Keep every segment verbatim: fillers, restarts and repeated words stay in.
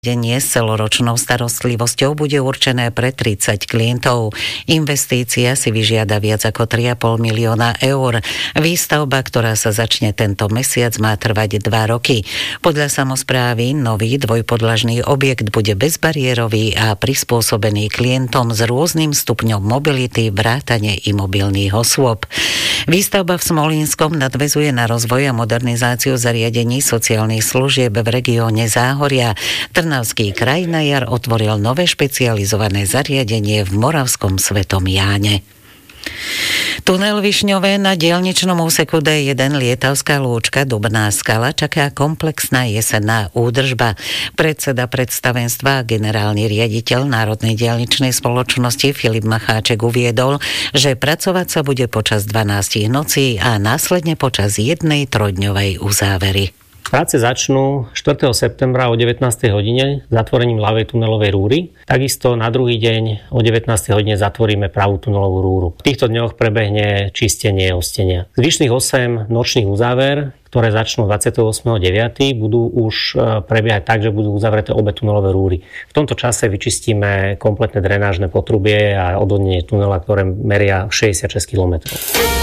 Denie s celoročnou starostlivosťou bude určené pre tridsať klientov. Investícia si vyžiada viac ako tri a pol milióna eur. Výstavba, ktorá sa začne tento mesiac, má trvať dva roky. Podľa samosprávy nový dvojpodlažný objekt bude bezbariérový a prispôsobený klientom s rôznym stupňom mobility, vrátane imobilných osôb. Výstavba v Smolínskom nadväzuje na rozvoj a modernizáciu zariadení sociálnych služieb v regióne Záhoria. Trnavský kraj na jar otvoril nové špecializované zariadenie v Moravskom Svetom Jáne. Tunel Višňové na diaľničnom úseku dé jeden Lietavská Lúčka Dubná Skala čaká komplexná jesenná údržba. Predseda predstavenstva a generálny riaditeľ Národnej diaľničnej spoločnosti Filip Macháček uviedol, že pracovať sa bude počas dvanástich nocí a následne počas jednej trojdňovej uzávery. Práce začnú štvrtého septembra o devätnástej hodine zatvorením ľavej tunelovej rúry. Takisto na druhý deň o devätnástej hodine zatvoríme pravú tunelovú rúru. V týchto dňoch prebehne čistenie ostenia. Zvyšných osem nočných uzáver, ktoré začnú dvadsiateho ôsmeho deviateho budú už prebiehať tak, že budú uzavreté obe tunelové rúry. V tomto čase vyčistíme kompletné drenážne potrubie a odvodnenie tunela, ktoré meria šesťdesiatšesť kilometrov.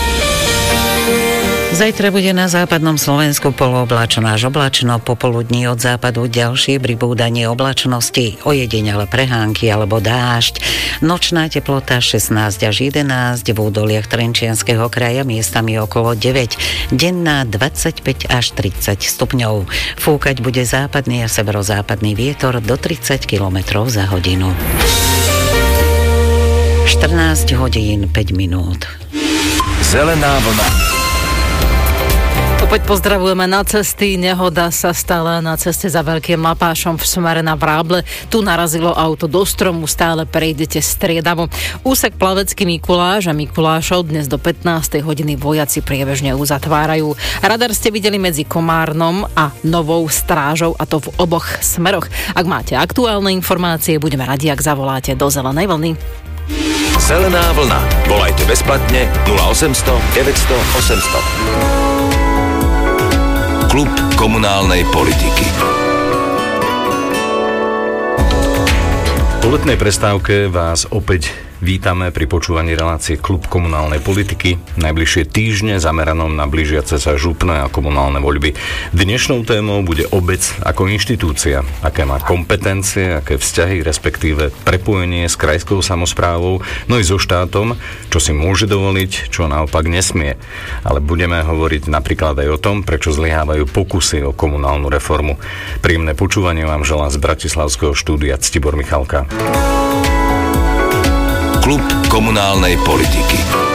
Zajtra bude na západnom Slovensku polooblačno až oblačno, popoludní od západu ďalšie pribúdanie oblačnosti, ojedinele prehánky alebo dážď. Nočná teplota šestnásť až jedenásť, v údoliach Trenčianskeho kraja miestami okolo deväť, denná dvadsaťpäť až tridsať stupňov. Fúkať bude západný a severozápadný vietor do tridsať kilometrov za hodinu. štrnásť hodín päť minút. Zelená vlna. Opäť pozdravujeme na cesty. Nehoda sa stala na ceste za Veľkým Lapášom v smere na Vráble. Tu narazilo auto do stromu, stále prejdete striedavo. Úsek Plavecký Mikuláš a Mikulášov dnes do pätnástej hodiny vojaci priebežne uzatvárajú. Radar ste videli medzi Komárnom a Novou Strážou, a to v oboch smeroch. Ak máte aktuálne informácie, budeme radi, ak zavoláte do Zelenej vlny. Zelená vlna. Volajte bezplatne nula osemsto deväťsto osemsto. Klub komunálnej politiky. Po letnej prestávke vás opäť vítame pri počúvaní relácie Klub komunálnej politiky. Najbližšie týždne zameranom na blížiace sa župné a komunálne voľby. Dnešnou témou bude obec ako inštitúcia. Aké má kompetencie, aké vzťahy, respektíve prepojenie s krajskou samosprávou, no i so štátom, čo si môže dovoliť, čo naopak nesmie. Ale budeme hovoriť napríklad aj o tom, prečo zlyhávajú pokusy o komunálnu reformu. Príjemné počúvanie vám želá z bratislavského štúdia Ctibor Michalka. Klub komunálnej politiky.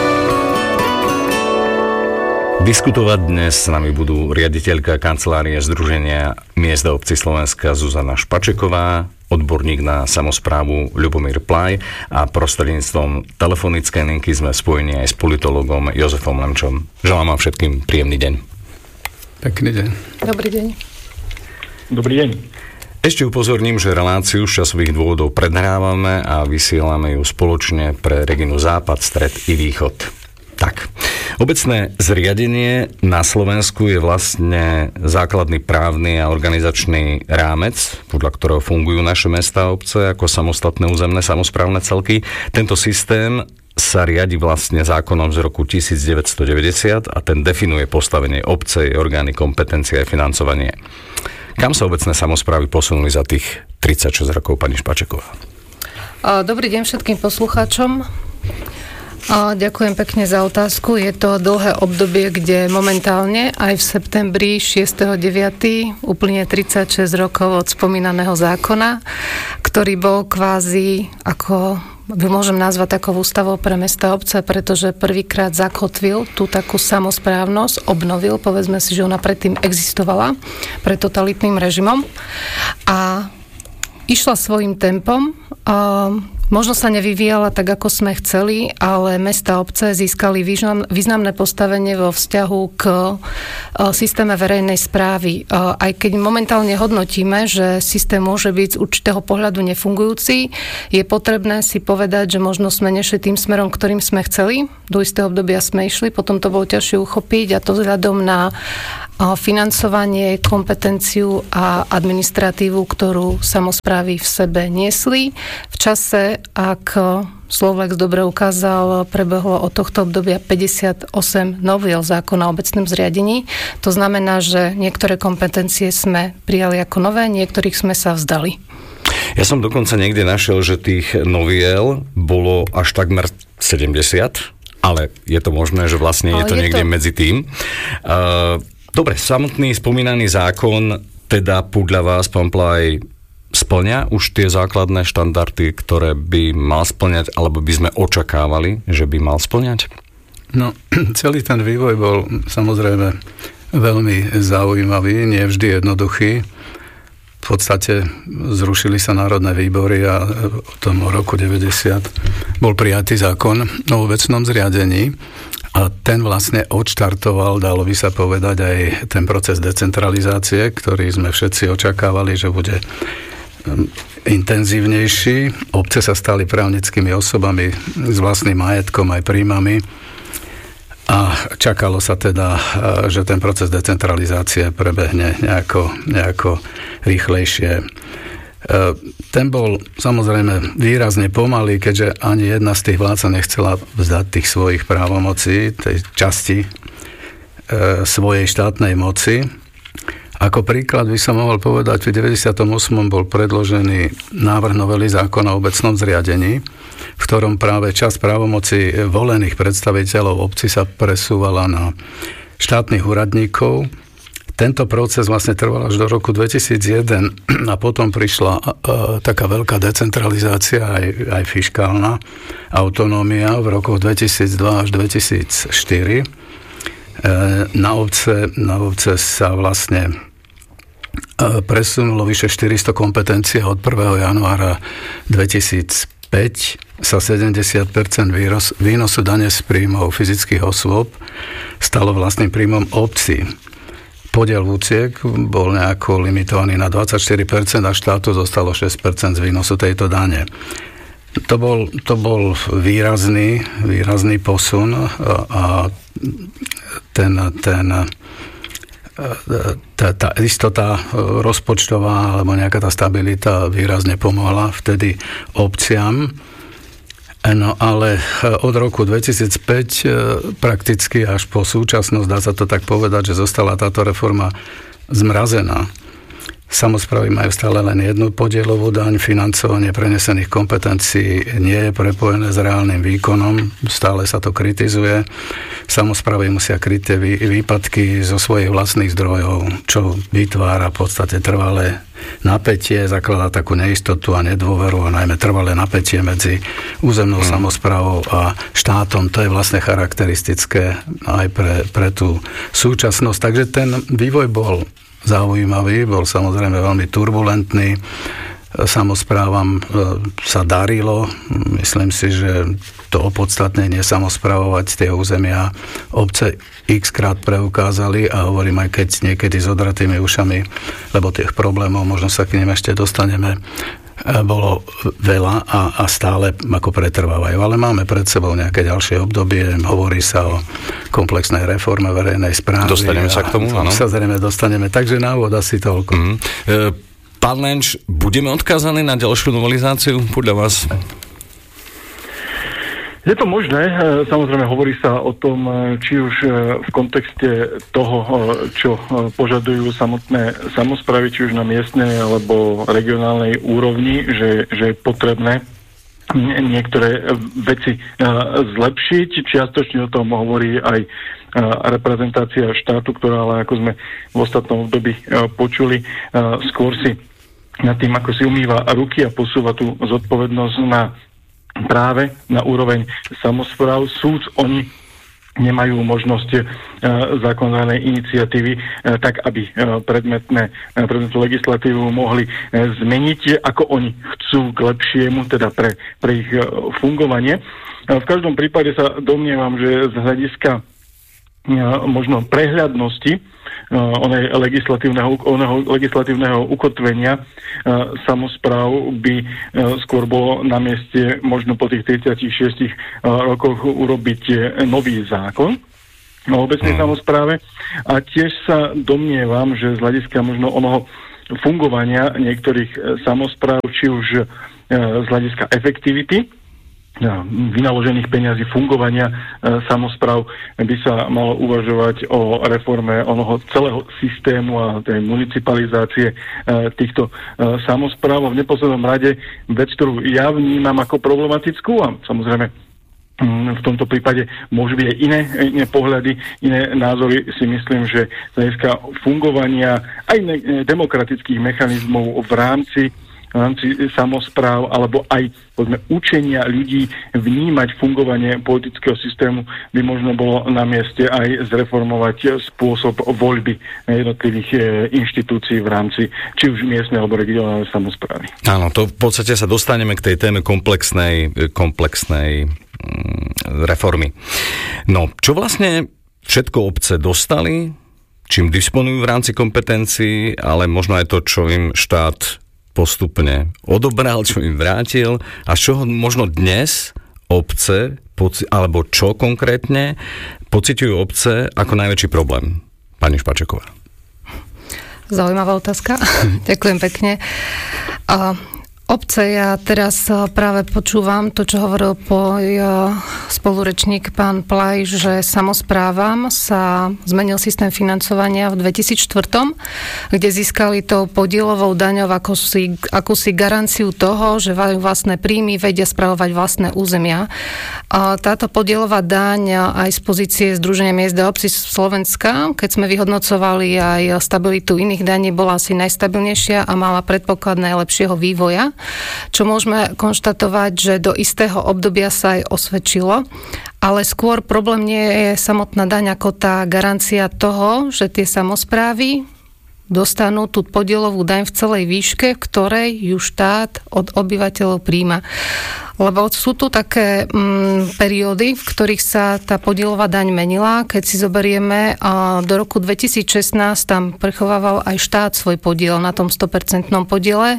Diskutovať dnes s nami budú riaditeľka kancelárie Združenia miest a obcí Slovenska Zuzana Špačeková, odborník na samosprávu Ľubomír Plaj a prostredníctvom telefonickej linky sme spojení aj s politologom Jozefom Lemčom. Želám vám všetkým príjemný deň. Pekný deň. Dobrý deň. Dobrý deň. Ešte upozorním, že reláciu z časových dôvodov predhrávame a vysielame ju spoločne pre Reginu Západ, Stred i Východ. Tak, obecné zriadenie na Slovensku je vlastne základný právny a organizačný rámec, podľa ktorého fungujú naše mestá a obce ako samostatné územné samosprávne celky. Tento systém sa riadi vlastne zákonom z roku devätnásťstodeväťdesiat a ten definuje postavenie obce, orgány, kompetencie a financovanie. Kam sa obecné samosprávy posunuli za tých tridsaťšesť rokov, pani Špačeková? Dobrý deň všetkým poslucháčom. Ďakujem pekne za otázku. Je to dlhé obdobie, kde momentálne aj v septembri šiesteho deviateho uplynie tridsaťšesť rokov od spomínaného zákona, ktorý bol kvázi ako môžem nazvať takovou ústavou pre mesta a obce, pretože prvýkrát zakotvil tú takú samosprávnosť, obnovil, povedzme si, že ona predtým existovala pred totalitným režimom a išla svojím tempom. Možno sa nevyvíjala tak, ako sme chceli, ale mestá a obce získali významné postavenie vo vzťahu k systéme verejnej správy. Aj keď momentálne hodnotíme, že systém môže byť z určitého pohľadu nefungujúci, je potrebné si povedať, že možno sme nešli tým smerom, ktorým sme chceli. Do istého obdobia sme išli, potom to bolo ťažšie uchopiť a to vzhľadom na financovanie, kompetenciu a administratívu, ktorú samosprávy v sebe niesli. V čase, ak Slovlex dobre ukázal, prebehlo od tohto obdobia päťdesiatosem noviel zákona o obecnom zriadení. To znamená, že niektoré kompetencie sme prijali ako nové, niektorých sme sa vzdali. Ja som dokonca niekde našiel, že tých noviel bolo až takmer sedemdesiat, ale je to možné, že vlastne je to je niekde to... medzi tým. Uh, Dobre, samotný spomínaný zákon teda podľa vás, pán Plaj, spĺňa už tie základné štandardy, ktoré by mal spĺňať, alebo by sme očakávali, že by mal spĺňať? No, celý ten vývoj bol samozrejme veľmi zaujímavý, nie vždy jednoduchý. V podstate zrušili sa národné výbory a v tom roku deväťdesiat bol prijatý zákon o obecnom zriadení. A ten vlastne odštartoval, dalo by sa povedať, aj ten proces decentralizácie, ktorý sme všetci očakávali, že bude intenzívnejší. Obce sa stali právnickými osobami s vlastným majetkom aj príjmami a čakalo sa teda, že ten proces decentralizácie prebehne nejako, nejako rýchlejšie. Ten bol samozrejme výrazne pomalý, keďže ani jedna z tých vlád sa nechcela vzdať tých svojich právomocí, tej časti e, svojej štátnej moci. Ako príklad by som mohol povedať, v deväťdesiatom ôsmom bol predložený návrh novely zákona o obecnom zriadení, v ktorom práve časť právomocí volených predstaviteľov obci sa presúvala na štátnych úradníkov. Tento proces vlastne trval až do roku dvetisícjeden a potom prišla uh, taká veľká decentralizácia, aj, aj fiškálna autonómia v rokoch dvetisícdva až dvetisícštyri. Uh, na, obce, na obce sa vlastne uh, presunulo vyše štyristo kompetencií a od prvého januára dvetisícpäť sa sedemdesiat percent výnos, výnosu dane z príjmov fyzických osôb stalo vlastným príjmom obcí. Podiel vúciek bol nejako limitovaný na dvadsaťštyri percent a štátu zostalo šesť percent z výnosu tejto dane. To bol, to bol výrazný, výrazný posun a ten, ten, tá, tá istota rozpočtová alebo nejaká tá stabilita výrazne pomohla vtedy obciam. No ale od roku dvetisícpäť prakticky až po súčasnosť, dá sa to tak povedať, že zostala táto reforma zmrazená. Samosprávy majú stále len jednu podielovú daň, financovanie prenesených kompetencií nie je prepojené s reálnym výkonom, stále sa to kritizuje. Samosprávy musia kryť tie výpadky zo svojich vlastných zdrojov, čo vytvára v podstate trvalé napätie, zakladá takú neistotu a nedôveru a najmä trvalé napätie medzi územnou hmm. samosprávou a štátom. To je vlastne charakteristické aj pre, pre tú súčasnosť. Takže ten vývoj bol zaujímavý, bol samozrejme veľmi turbulentný. Samosprávam sa darilo. Myslím si, že to opodstatnenie samosprávovať tie územia obce x-krát preukázali a hovorím aj keď niekedy s odratými ušami, lebo tých problémov, možno sa k nim ešte dostaneme, bolo veľa a, a stále ako pretrvávajú. Ale máme pred sebou nejaké ďalšie obdobie, hovorí sa o komplexnej reforme verejnej správy. Dostaneme sa k tomu, áno. Sa zrejme dostaneme, takže na úvod asi toľko. Mm. Pán Lenč, budeme odkázaní na ďalšiu novelizáciu podľa vás? Je to možné, samozrejme hovorí sa o tom, či už v kontexte toho, čo požadujú samotné samosprávy, či už na miestnej alebo regionálnej úrovni, že, že je potrebné niektoré veci zlepšiť. Čiastočne o tom hovorí aj reprezentácia štátu, ktorá ale ako sme v ostatnom období počuli, skôr si nad tým, ako si umýva ruky a posúva tú zodpovednosť na práve na úroveň samospráv. Súd oni nemajú možnosť e, zákonodárnej iniciatívy, e, tak aby e, predmetné, e, predmetnú legislatívu mohli e, zmeniť, ako oni chcú k lepšiemu, teda pre, pre ich e, fungovanie. E, v každom prípade sa domnievam, že z hľadiska e, možno prehľadnosti e, onej legislatívneho, oného legislatívneho ukotvenia e, samospráv by e, skôr bolo na mieste možno po tých tridsiatich šiestich e, rokoch urobiť e, nový zákon o obecnej samospráve. A tiež sa domnievam, že z hľadiska možno onoho fungovania niektorých e, samospráv, či už e, z hľadiska efektivity vynaložených peňazí, fungovania e, samospráv, by sa malo uvažovať o reforme onoho celého systému a tej municipalizácie e, týchto e, samospráv. V neposlednom rade vec, ktorú ja vnímam ako problematickú, a samozrejme v tomto prípade môžu byť aj iné, iné pohľady, iné názory, si myslím, že z hľadiska fungovania aj ne, demokratických mechanizmov v rámci v rámci samospráv, alebo aj poďme, učenia ľudí vnímať fungovanie politického systému, by možno bolo na mieste aj zreformovať spôsob voľby jednotlivých e, inštitúcií v rámci či už miestnej alebo regionálnej samosprávy. Áno, to v podstate sa dostaneme k tej téme komplexnej, komplexnej mm, reformy. No, čo vlastne všetko obce dostali, čím disponujú v rámci kompetencií, ale možno aj to, čo im štát postupne odobral, čo im vrátil a z čoho možno dnes obce, alebo čo konkrétne pociťujú obce ako najväčší problém. Pani Špačeková. Zaujímavá otázka. Ďakujem pekne. A obce, ja teraz práve počúvam to, čo hovoril po spolurečník pán Plaj, že samosprávam sa zmenil systém financovania v dvetisícštyri, kde získali tou podielovou daňou akúsi, akúsi garanciu toho, že majú vlastné príjmy, vedia spravovať vlastné územia. A táto podielová daň aj z pozície Združenia miest a obcí Slovenska, keď sme vyhodnocovali aj stabilitu iných daní, bola asi najstabilnejšia a mala predpoklad najlepšieho vývoja, čo môžeme konštatovať, že do istého obdobia sa aj osvedčilo, ale skôr problém nie je samotná daň ako tá garancia toho, že tie samosprávy dostanú tú podielovú daň v celej výške, v ktorej ju štát od obyvateľov príjma. Lebo sú tu také mm, periódy, v ktorých sa tá podielová daň menila. Keď si zoberieme, a do roku dvetisícšestnásť tam prechovával aj štát svoj podiel na tom sto percent podiele.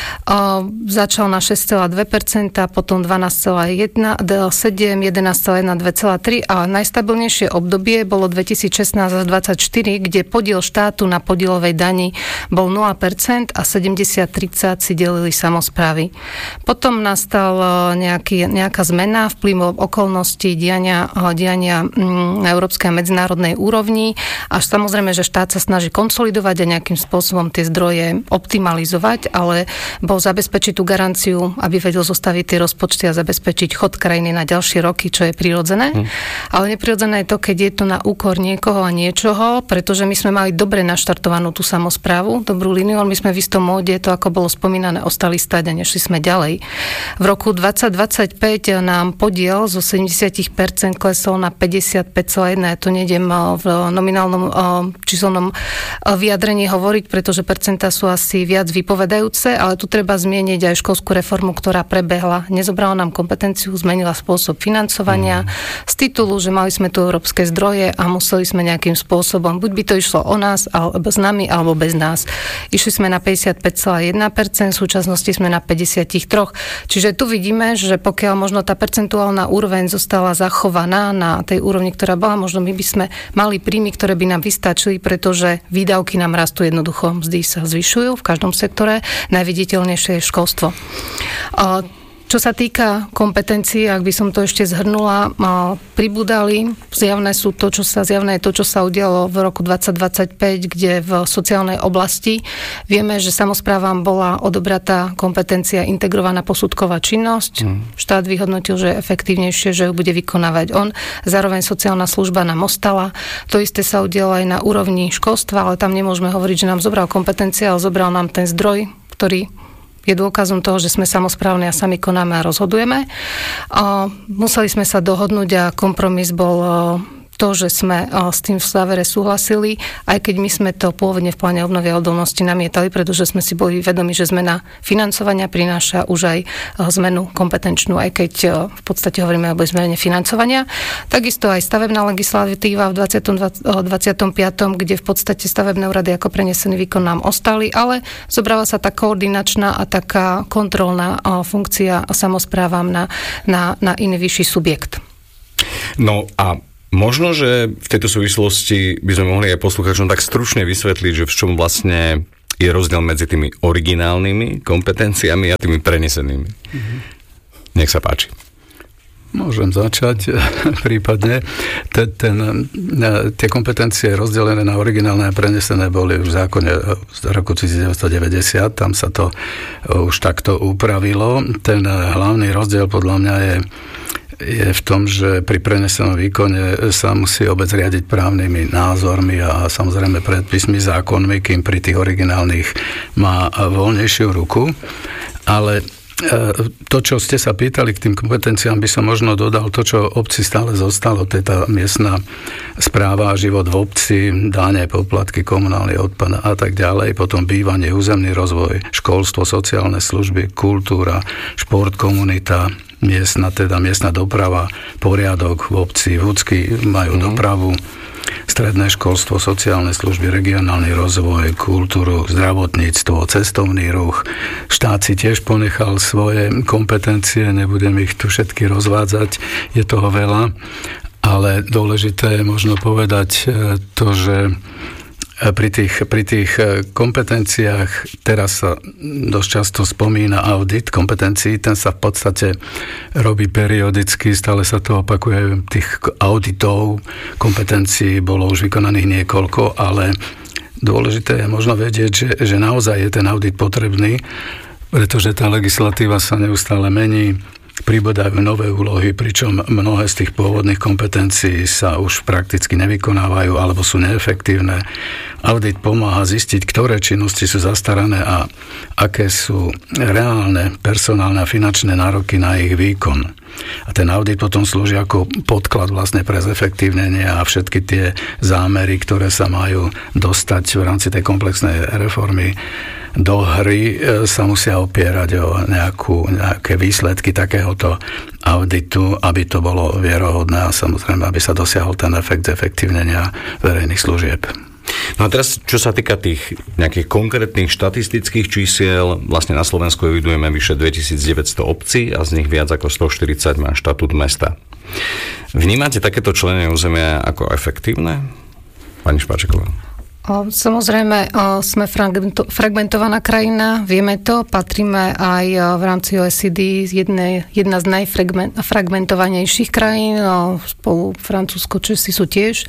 A začal na šesť celá dva percenta, potom dvanásť celá sedem, jedenásť celá jedna, dva celá tri a najstabilnejšie obdobie bolo dvetisícšestnásť až dvadsaťštyri, kde podiel štátu na podielovej dani bol nula percent a sedemdesiat tridsať si delili samosprávy. Potom nastal Nejaký, nejaká zmena vplyvom okolností diania, diania na európskej a medzinárodnej úrovni. Až samozrejme, že štát sa snaží konsolidovať a nejakým spôsobom tie zdroje optimalizovať, ale bol zabezpečiť tú garanciu, aby vedel zostaviť tie rozpočty a zabezpečiť chod krajiny na ďalšie roky, čo je prirodzené. Hm. Ale neprirodzené je to, keď je to na úkor niekoho a niečoho, pretože my sme mali dobre naštartovanú tú samosprávu, dobrú líniu, ale my sme v istom móde, to ako bolo spomínané, ostali stať a nešli sme ďalej. V roku dvadsať dvadsaťpäť nám podiel zo sedemdesiat percent klesol na päťdesiatpäť celá jedna. Ja to nejdem v nominálnom číselnom vyjadrení hovoriť, pretože percentá sú asi viac vypovedajúce, ale tu treba zmieniť aj školskú reformu, ktorá prebehla. Nezobrala nám kompetenciu, zmenila spôsob financovania mm. z titulu, že mali sme tu európske zdroje a museli sme nejakým spôsobom, buď by to išlo o nás, alebo s nami, alebo bez nás. Išli sme na päťdesiatpäť celá jedna percent, v súčasnosti sme na päťdesiattri. Čiže tu vidíme, že pokiaľ možno tá percentuálna úroveň zostala zachovaná na tej úrovni, ktorá bola, možno my by sme mali príjmy, ktoré by nám vystačili, pretože výdavky nám rastú jednoducho, mzdy sa zvyšujú v každom sektore, najviditeľnejšie je školstvo. Čo sa týka kompetencií, ak by som to ešte zhrnula, pribúdali, zjavné sú to, čo sa zjavné je to, čo sa udialo v roku dvadsať dvadsaťpäť, kde v sociálnej oblasti vieme, že samosprávam bola odobratá kompetencia integrovaná posudková činnosť. Mm. Štát vyhodnotil, že je efektívnejšie, že ju bude vykonávať on. Zároveň sociálna služba nám ostala. To isté sa udialo aj na úrovni školstva, ale tam nemôžeme hovoriť, že nám zobral kompetencie, ale zobral nám ten zdroj, ktorý je dôkazom toho, že sme samosprávni a sami konáme a rozhodujeme. A museli sme sa dohodnúť a kompromis bol to, že sme s tým v závere súhlasili, aj keď my sme to pôvodne v pláne obnovy a odolnosti namietali, pretože sme si boli vedomi, že zmena financovania prináša už aj zmenu kompetenčnú, aj keď v podstate hovoríme o zmene financovania. Takisto aj stavebná legislatíva v dvadsiatom dvadsiatom piatom, kde v podstate stavebné úrady ako prenesený výkon nám ostali, ale zobrala sa tá koordinačná a taká kontrolná funkcia samosprávam na, na, na iný vyšší subjekt. No a možno, že v tejto súvislosti by sme mohli aj poslucháčom tak stručne vysvetliť, že v čom vlastne je rozdiel medzi tými originálnymi kompetenciami a tými prenesenými. Mm-hmm. Nech sa páči. Môžem začať prípadne. Ten, ten, tie kompetencie rozdelené na originálne a prenesené boli už v zákone z roku devätnásťstodeväťdesiat, tam sa to už takto upravilo. Ten hlavný rozdiel podľa mňa je je v tom, že pri prenesenom výkone sa musí obec riadiť právnymi názormi a samozrejme predpismi, zákonmi, kým pri tých originálnych má voľnejšiu ruku. Ale to, čo ste sa pýtali k tým kompetenciám, by som možno dodal to, čo obci stále zostalo, to je tá miestna správa, život v obci, dáne, poplatky, komunálny odpad a tak ďalej, potom bývanie, územný rozvoj, školstvo, sociálne služby, kultúra, šport, komunita, miestna, teda miestna doprava, poriadok v obci, vúcky majú mm. dopravu, stredné školstvo, sociálne služby, regionálny rozvoj, kultúru, zdravotníctvo, cestovný ruch. Štát si tiež ponechal svoje kompetencie, nebudem ich tu všetky rozvádzať, je toho veľa, ale dôležité je možno povedať to, že Pri tých, pri tých kompetenciách teraz sa dosť často spomína audit kompetencií, ten sa v podstate robí periodicky, stále sa to opakuje, tých auditov kompetencií bolo už vykonaných niekoľko, ale dôležité je možno vedieť, že, že naozaj je ten audit potrebný, pretože tá legislatíva sa neustále mení, pribúdajú nové úlohy, pričom mnohé z tých pôvodných kompetencií sa už prakticky nevykonávajú alebo sú neefektívne. Audit pomáha zistiť, ktoré činnosti sú zastarané a aké sú reálne personálne a finančné nároky na ich výkon. A ten audit potom slúži ako podklad vlastne pre zefektívnenie a všetky tie zámery, ktoré sa majú dostať v rámci tej komplexnej reformy do hry, sa musia opierať o nejakú, nejaké výsledky takéhoto auditu, aby to bolo vierohodné a samozrejme, aby sa dosiahol ten efekt zefektívnenia verejných služieb. No a teraz, čo sa týka tých nejakých konkrétnych štatistických čísiel, vlastne na Slovensku evidujeme vyše dvetisícdeväťsto obcí a z nich viac ako stoštyridsať má štatút mesta. Vnímate takéto členenie územia ako efektívne? Pani Špačeková. Samozrejme, sme fragmentovaná krajina, vieme to, patríme aj v rámci O E C D jedne, jedna z najfragmentovanejších krajín, spolu Francúzsko, Česi sú tiež.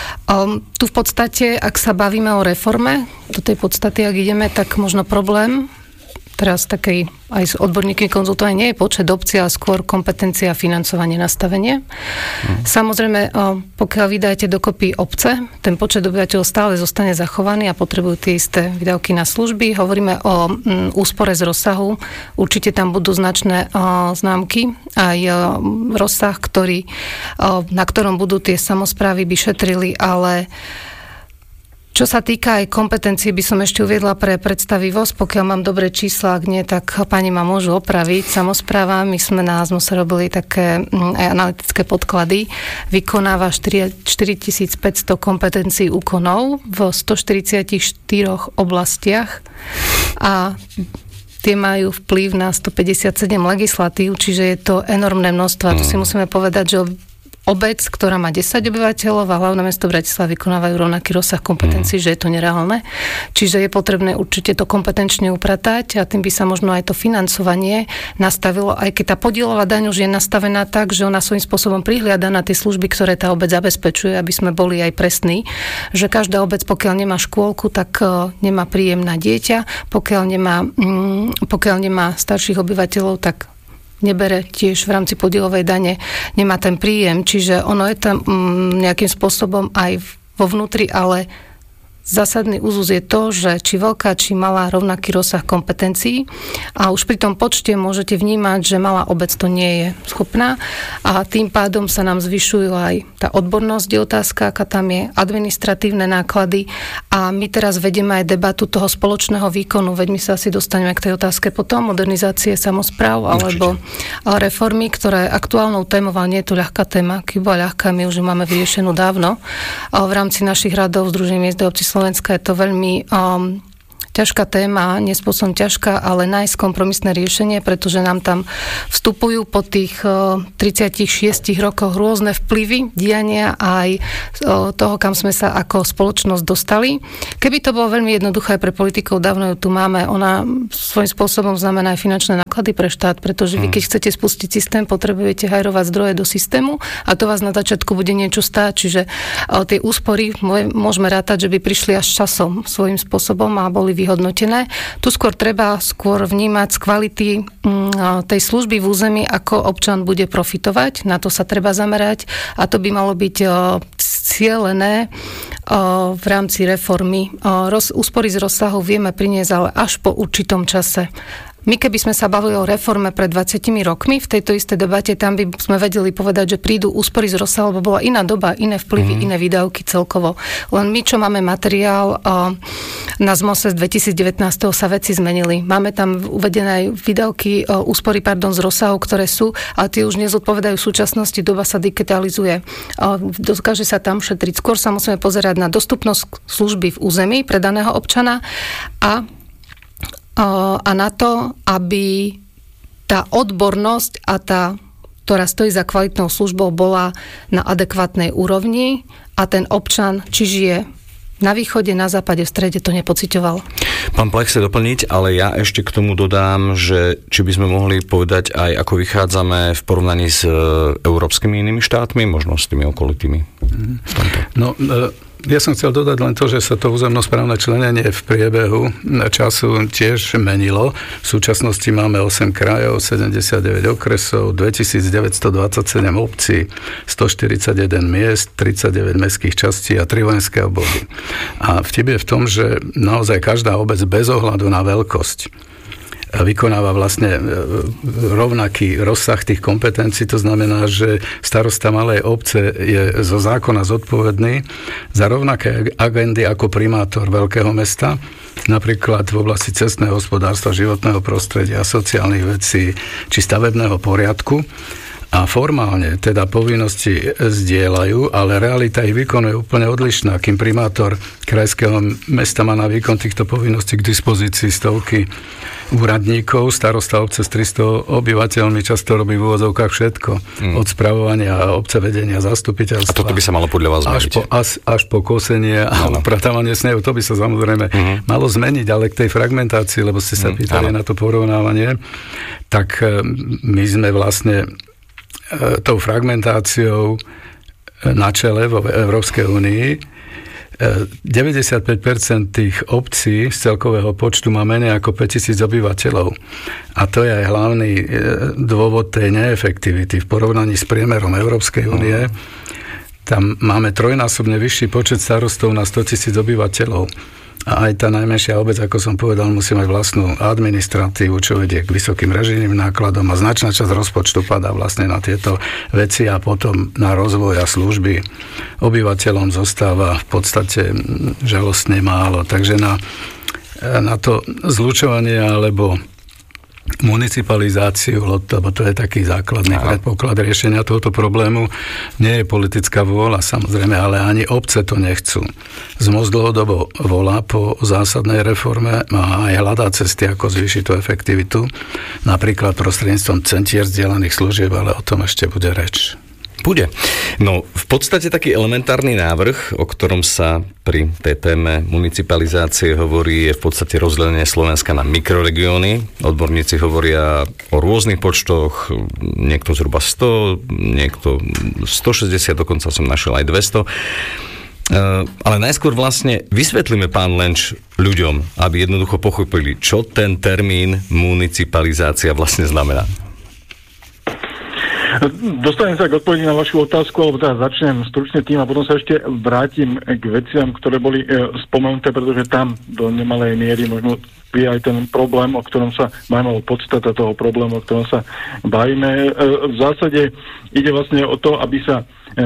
Tu v podstate, ak sa bavíme o reforme, do tej podstaty, ak ideme, tak možno problém, teraz takej aj s odborníkmi konzultovania, nie je počet obcí, ale skôr kompetencia, financovanie, nastavenie. Hmm. Samozrejme, pokiaľ vydáte dokopy obce, ten počet obyvateľov stále zostane zachovaný a potrebujú tie isté výdavky na služby. Hovoríme o m, úspore z rozsahu. Určite tam budú značné o, známky, aj o, rozsah, ktorý, o, na ktorom budú tie samosprávy by šetrili, ale čo sa týka aj kompetencií, by som ešte uviedla pre predstavivosť, pokiaľ mám dobré čísla, ak nie, tak pani ma môžu opraviť. Samospráva, my sme na ázmu sa robili také aj analytické podklady, vykonáva štyritisícpäťsto kompetencií úkonov v stoštyridsaťštyri oblastiach a tie majú vplyv na stopäťdesiatsedem legislatív, čiže je to enormné množstvo. A tu si musíme povedať, že obec, ktorá má desať obyvateľov a hlavné mesto Bratislava vykonávajú rovnaký rozsah kompetencií, mm. že je to nereálne. Čiže je potrebné určite to kompetenčne upratať a tým by sa možno aj to financovanie nastavilo, aj keď tá podielová daň už je nastavená tak, že ona svojím spôsobom prihliada na tie služby, ktoré tá obec zabezpečuje, aby sme boli aj presní, že každá obec, pokiaľ nemá škôlku, tak nemá príjem na dieťa, pokiaľ nemá, pokiaľ nemá starších obyvateľov, tak nebere tiež v rámci podielovej dane, nemá ten príjem, čiže ono je tam nejakým spôsobom aj vo vnútri, ale zásadný úzus je to, že či veľká, či malá rovnaký rozsah kompetencií a už pri tom počte môžete vnímať, že malá obec to nie je schopná a tým pádom sa nám zvyšujú aj tá odbornosť, je otázka, aká tam je, administratívne náklady a my teraz vedieme aj debatu toho spoločného výkonu, veď my sa asi dostaneme k tej otázke potom, modernizácie samospráv alebo Určite. reformy, ktoré aktuálnou témou, ale nie je to ľahká téma, keď bola ľahká, my už ju máme vyriešenú dávno. A v rámci našich radov Združenia miest a obcí Slovenska je to veľmi um, ťažká téma, nespôsobom ťažká, ale nájsť kompromisné riešenie, pretože nám tam vstupujú po tých uh, tridsiatich šiestich rokoch rôzne vplyvy, diania aj uh, toho, kam sme sa ako spoločnosť dostali. Keby to bolo veľmi jednoduché pre politikov, dávno ju tu máme, ona svojím spôsobom znamená aj finančné náklady pre štát, pretože vy, keď chcete spustiť systém, potrebujete hajrovať zdroje do systému a to vás na začiatku bude niečo stáť, čiže uh, tie úspory môžeme rátať, že by prišli až časom svojím spôsobom a boli vyhodnotené. Tu skôr treba skôr vnímať z kvality mm, tej služby v území, ako občan bude profitovať. Na to sa treba zamerať a to by malo byť o, cielené o, v rámci reformy. O, roz, úspory z rozsahu vieme priniesť, ale až po určitom čase. My keby sme sa bavili o reforme pred dvadsiatimi rokmi, v tejto istej debate tam by sme vedeli povedať, že prídu úspory z rozsahu, lebo bola iná doba, iné vplyvy, mm. iné výdavky celkovo. Len my, čo máme materiál na zmose z dvetisícdevätnásť sa veci zmenili. Máme tam uvedené aj výdavky, úspory, pardon, z rozsahu, ktoré sú, ale tie už nezodpovedajú v súčasnosti, doba sa digitalizuje. Dokáže sa tam šetriť. Skôr sa musíme pozerať na dostupnosť služby v území pre daného občana a a na to, aby tá odbornosť a tá, ktorá stojí za kvalitnou službou, bola na adekvátnej úrovni a ten občan, či žije na východe, na západe, v strede, to nepociťoval. Pán Plech chce doplniť, ale ja ešte k tomu dodám, že či by sme mohli povedať aj, ako vychádzame v porovnaní s európskymi inými štátmi, možno s tými okolitými. No, ja som chcel dodať len to, že sa to územnosprávne členenie v priebehu času tiež menilo. V súčasnosti máme osem krajov, sedemdesiatdeväť okresov, dvetisícdeväťstodvadsaťsedem obcí, stoštyridsaťjeden miest, tridsaťdeväť mestských častí a tri vojenské obvody. A vtip je v tom, že naozaj každá obec bez ohľadu na veľkosť vykonáva vlastne rovnaký rozsah tých kompetencií. To znamená, že starosta malej obce je zo zákona zodpovedný za rovnaké agendy ako primátor veľkého mesta, napríklad v oblasti cestného hospodárstva, životného prostredia, sociálnych vecí či stavebného poriadku. A formálne teda povinnosti zdieľajú, ale realita ich výkonu je úplne odlišná. Kým primátor krajského mesta má na výkon týchto povinností k dispozícii stovky úradníkov, starosta obce s tristo obyvateľmi často robí v úvodzovkách všetko. Mm. Od spravovania obce, vedenia, zastupiteľstva. A toto by sa malo podľa vás zmeniť? Až po, až, až po kosenie a no, upratávanie snehu, to by sa samozrejme mm-hmm. malo zmeniť, ale k tej fragmentácii, lebo ste sa mm, pýtali áno. na to porovnávanie, tak my sme vlastne tou fragmentáciou na čele vo Európskej únii. deväťdesiatpäť percent tých obcí z celkového počtu má menej ako päťtisíc obyvateľov. A to je aj hlavný dôvod tej neefektivity v porovnaní s priemerom Európskej únie. Tam máme trojnásobne vyšší počet starostov na stotisíc obyvateľov. A aj tá najmenšia obec, ako som povedal, musí mať vlastnú administratívu, čo vedie k vysokým režijným nákladom a značná časť rozpočtu padá vlastne na tieto veci a potom na rozvoj a služby obyvateľom zostáva v podstate žalostne málo. Takže na, na to zlučovanie alebo municipalizáciu, lebo to je taký základný Aha. predpoklad riešenia tohoto problému. Nie je politická vôľa, samozrejme, ale ani obce to nechcú. Zmost dlhodobo volá po zásadnej reforme a aj hľadá cesty, ako zvýšiť tú efektivitu, napríklad prostredníctvom centier zdieľaných služieb, ale o tom ešte bude reč. Bude. No, v podstate taký elementárny návrh, o ktorom sa pri tej téme municipalizácie hovorí, je v podstate rozdelenie Slovenska na mikroregióny. Odborníci hovoria o rôznych počtoch, niekto zhruba sto, niekto stošesťdesiat, dokonca som našiel aj dvesto. Ale najskôr vlastne vysvetlíme, pán Lenč, ľuďom, aby jednoducho pochopili, čo ten termín municipalizácia vlastne znamená. Dostanem sa k odpovedi na vašu otázku, alebo teda začnem stručne tým a potom sa ešte vrátim k veciam, ktoré boli e, spomenuté, pretože tam do nemalej miery možno je aj ten problém, o ktorom sa máme, o podstata toho problému, o ktorom sa bavíme. E, v zásade ide vlastne o to, aby sa e,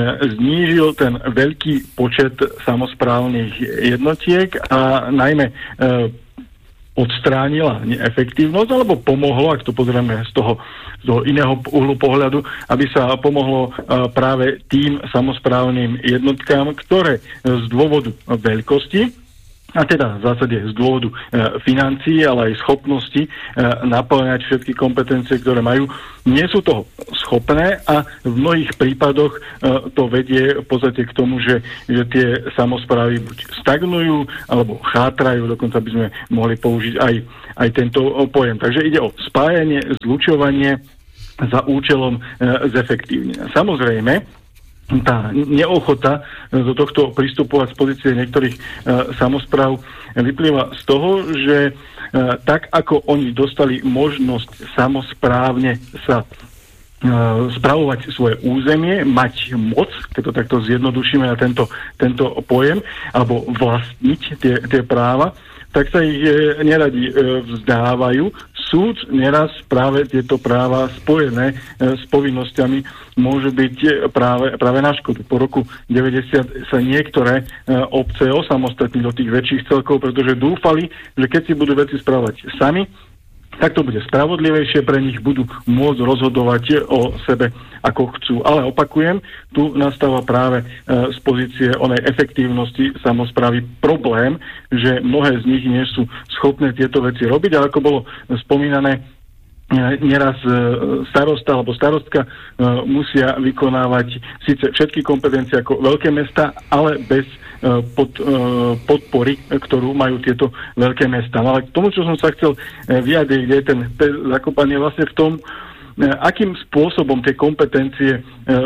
znížil ten veľký počet samosprávnych jednotiek a najmä e, odstránila neefektívnosť, alebo pomohlo, ak to pozrieme z toho, z toho iného uhlu pohľadu, aby sa pomohlo práve tým samosprávnym jednotkám, ktoré z dôvodu veľkosti, a teda v zásade z dôvodu e, financií, ale aj schopnosti e, naplňať všetky kompetencie, ktoré majú, nie sú toho schopné a v mnohých prípadoch e, to vedie v podstate k tomu, že, že tie samosprávy buď stagnujú, alebo chátrajú, dokonca by sme mohli použiť aj, aj tento pojem. Takže ide o spájanie, zlučovanie za účelom e, zefektívnenia. Samozrejme, tá neochota do tohto pristupovať z pozície niektorých e, samospráv vyplýva z toho, že e, tak ako oni dostali možnosť samosprávne sa e, spravovať svoje územie, mať moc, keď to takto zjednodušíme na tento, tento pojem, alebo vlastniť tie, tie práva, tak sa ich e, neradi e, vzdávajú. Súd neraz práve tieto práva spojené e, s povinnosťami môžu byť práve, práve na škodu. Po roku deväťdesiat sa niektoré e, obce osamostatnili do tých väčších celkov, pretože dúfali, že keď si budú veci spravovať sami, tak to bude spravodlivejšie pre nich, budú môcť rozhodovať o sebe, ako chcú. Ale opakujem, tu nastáva práve e, z pozície onej efektívnosti samosprávy problém, že mnohé z nich nie sú schopné tieto veci robiť, a ako bolo spomínané, neraz starosta alebo starostka musia vykonávať síce všetky kompetencie ako veľké mesta, ale bez pod, podpory, ktorú majú tieto veľké mesta. Ale k tomu, čo som sa chcel vyjadriť, kde je ten zakopanie vlastne v tom, akým spôsobom tie kompetencie e,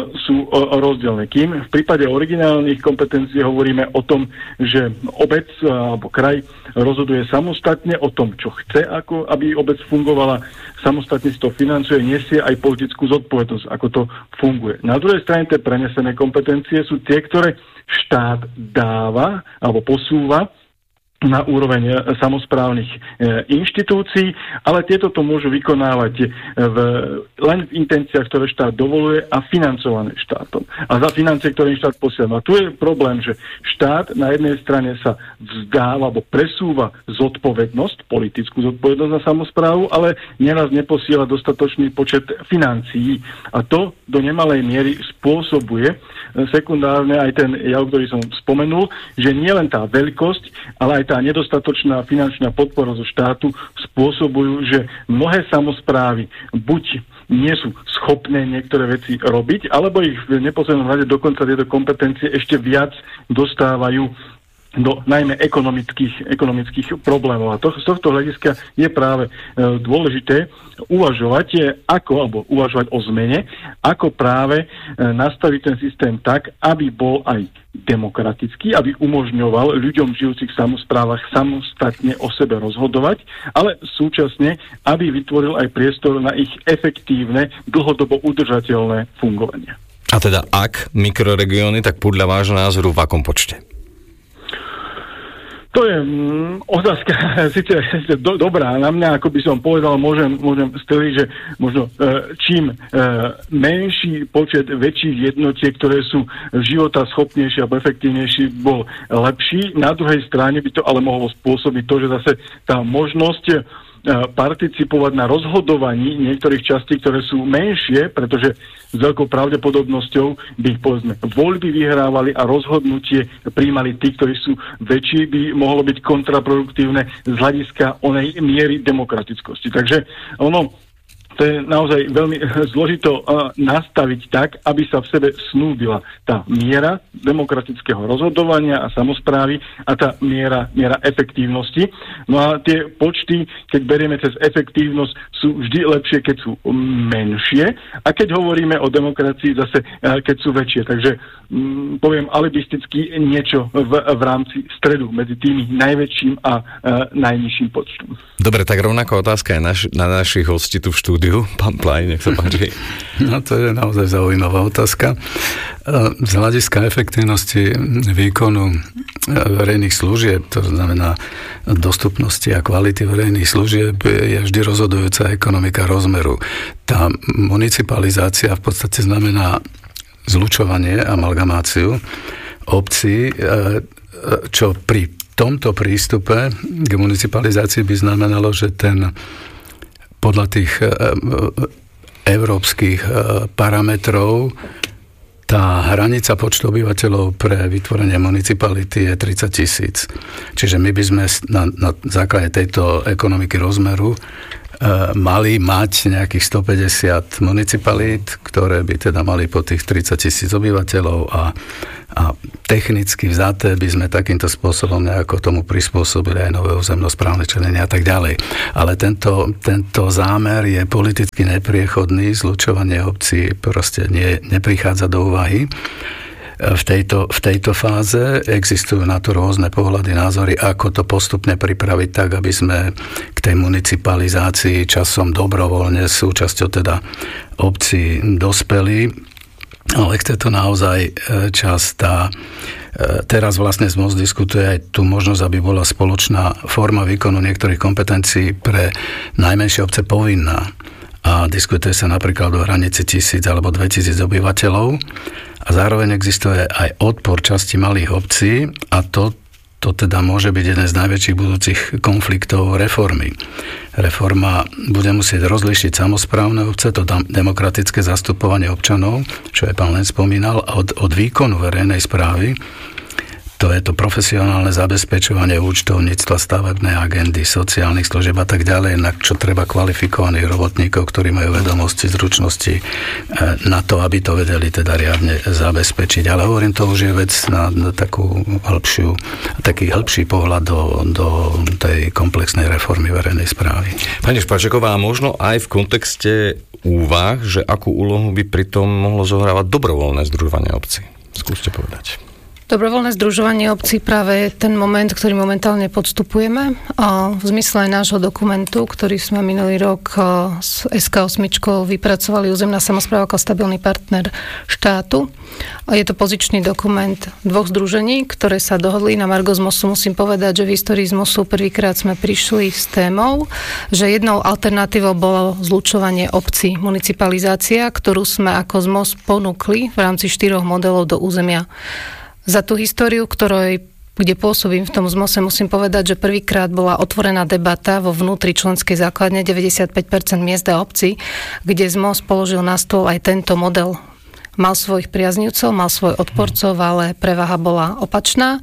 sú o, o rozdielne. Kým v prípade originálnych kompetencií hovoríme o tom, že obec alebo kraj rozhoduje samostatne o tom, čo chce, ako aby obec fungovala, samostatne si to financuje, nesie aj politickú zodpovednosť, ako to funguje. Na druhej strane tie prenesené kompetencie sú tie, ktoré štát dáva alebo posúva na úroveň samosprávnych e, inštitúcií, ale tieto to môžu vykonávať v, len v intenciách, ktoré štát dovoluje a financované štátom. A za financie, ktoré štát posiela. A tu je problém, že štát na jednej strane sa vzdáva alebo presúva zodpovednosť, politickú zodpovednosť na samosprávu, ale neraz neposiela dostatočný počet financií. A to do nemalej miery spôsobuje sekundárne aj ten jav, ktorý som spomenul, že nielen tá veľkosť, ale aj tá nedostatočná finančná podpora zo štátu spôsobujú, že mnohé samosprávy buď nie sú schopné niektoré veci robiť, alebo ich v neposlednom rade dokonca tieto kompetencie ešte viac dostávajú do najmä ekonomických, ekonomických problémov. A to, z tohto hľadiska je práve e, dôležité uvažovať, je, ako, alebo uvažovať o zmene, ako práve e, nastaviť ten systém tak, aby bol aj demokratický, aby umožňoval ľuďom žijúcich v samosprávach samostatne o sebe rozhodovať, ale súčasne, aby vytvoril aj priestor na ich efektívne, dlhodobo udržateľné fungovanie. A teda ak mikroregióny, tak podľa vášho názoru v akom počte? To je mm, otázka síce do, dobrá. Na mňa, ako by som povedal, môžem, môžem streliť, že možno e, čím e, menší počet väčších jednotiek, ktoré sú života schopnejšie alebo efektívnejší, bol lepší. Na druhej strane by to ale mohlo spôsobiť to, že zase tá možnosť participovať na rozhodovaní niektorých častí, ktoré sú menšie, pretože s veľkou pravdepodobnosťou by ich, povedzme, voľby vyhrávali a rozhodnutie prijímali tí, ktorí sú väčší, by mohlo byť kontraproduktívne z hľadiska onej miery demokratickosti. Takže ono, to je naozaj veľmi zložito uh, nastaviť tak, aby sa v sebe snúbila tá miera demokratického rozhodovania a samosprávy a tá miera, miera efektívnosti. No a tie počty, keď berieme cez efektívnosť, sú vždy lepšie, keď sú menšie, a keď hovoríme o demokracii, zase uh, keď sú väčšie. Takže um, poviem alibisticky niečo v, v rámci stredu medzi tými najväčším a uh, najnižším počtom. Dobre, tak rovnaká otázka je naš, na našich hostí tu v štúdiu. štúdiu. Pán Plaj, nech sa páči. No to je naozaj zaujímavá otázka. Z hľadiska efektívnosti výkonu verejných služieb, to znamená dostupnosti a kvality verejných služieb, je vždy rozhodujúca ekonomika rozmeru. Tá municipalizácia v podstate znamená zlučovanie, amalgamáciu obcí, čo pri tomto prístupe k municipalizácii by znamenalo, že ten podľa tých európskych parametrov tá hranica počtu obyvateľov pre vytvorenie municipality je tridsať tisíc. Čiže my by sme na, na základe tejto ekonomiky rozmeru mali mať nejakých stopäťdesiat municipalít, ktoré by teda mali po tých tridsať tisíc obyvateľov a, a technicky vzaté by sme takýmto spôsobom nejako tomu prispôsobili aj nové územnosprávne členenie a tak ďalej. Ale tento, tento zámer je politicky nepriechodný, zlučovanie obcí proste nie, neprichádza do úvahy. V tejto, v tejto fáze existujú na to rôzne pohľady, názory, ako to postupne pripraviť tak, aby sme k tej municipalizácii časom dobrovoľne súčasťou teda obcí dospeli. Ale chce to naozaj čas. Tá, teraz vlastne z MOS diskutuje aj tú možnosť, aby bola spoločná forma výkonu niektorých kompetencií pre najmenšie obce povinná. A diskutuje sa napríklad o hranici tisíc alebo dvetisíc obyvateľov. A zároveň existuje aj odpor časti malých obcí a to, to teda môže byť jeden z najväčších budúcich konfliktov reformy. Reforma bude musieť rozlíšiť samosprávne obce, to demokratické zastupovanie občanov, čo aj pán Len spomínal, od, od výkonu verejnej správy. To je to profesionálne zabezpečovanie účtovníctva, stavebnej agendy, sociálnych služieb a tak ďalej, na čo treba kvalifikovaných robotníkov, ktorí majú vedomosti, zručnosti na to, aby to vedeli teda riadne zabezpečiť. Ale hovorím, to už je vec na, na takú hĺbšiu, taký hĺbší pohľad do, do tej komplexnej reformy verejnej správy. Pani Špačeková, možno aj v kontexte úvah, že akú úlohu by pritom mohlo zohrávať dobrovoľné združovanie obcí? Skúste povedať. Dobrovoľné združovanie obcí práve je ten moment, ktorý momentálne podstupujeme. A v zmysle aj nášho dokumentu, ktorý sme minulý rok s es ká osem vypracovali územná samospráva ako stabilný partner štátu. A je to pozičný dokument dvoch združení, ktoré sa dohodli na margo z MOSu. Musím povedať, že v histórii z MOSu prvýkrát sme prišli s témou, že jednou alternatívou bolo zlučovanie obcí, municipalizácia, ktorú sme ako z MOS ponúkli v rámci štyroch modelov do územia. Za tú históriu, ktorej, kde pôsobím v tom zmose, musím povedať, že prvýkrát bola otvorená debata vo vnútri členskej základne deväťdesiatpäť percent miest a obcí, kde zmos položil na stôl aj tento model. Mal svojich priaznivcov, mal svojich odporcov, ale prevaha bola opačná.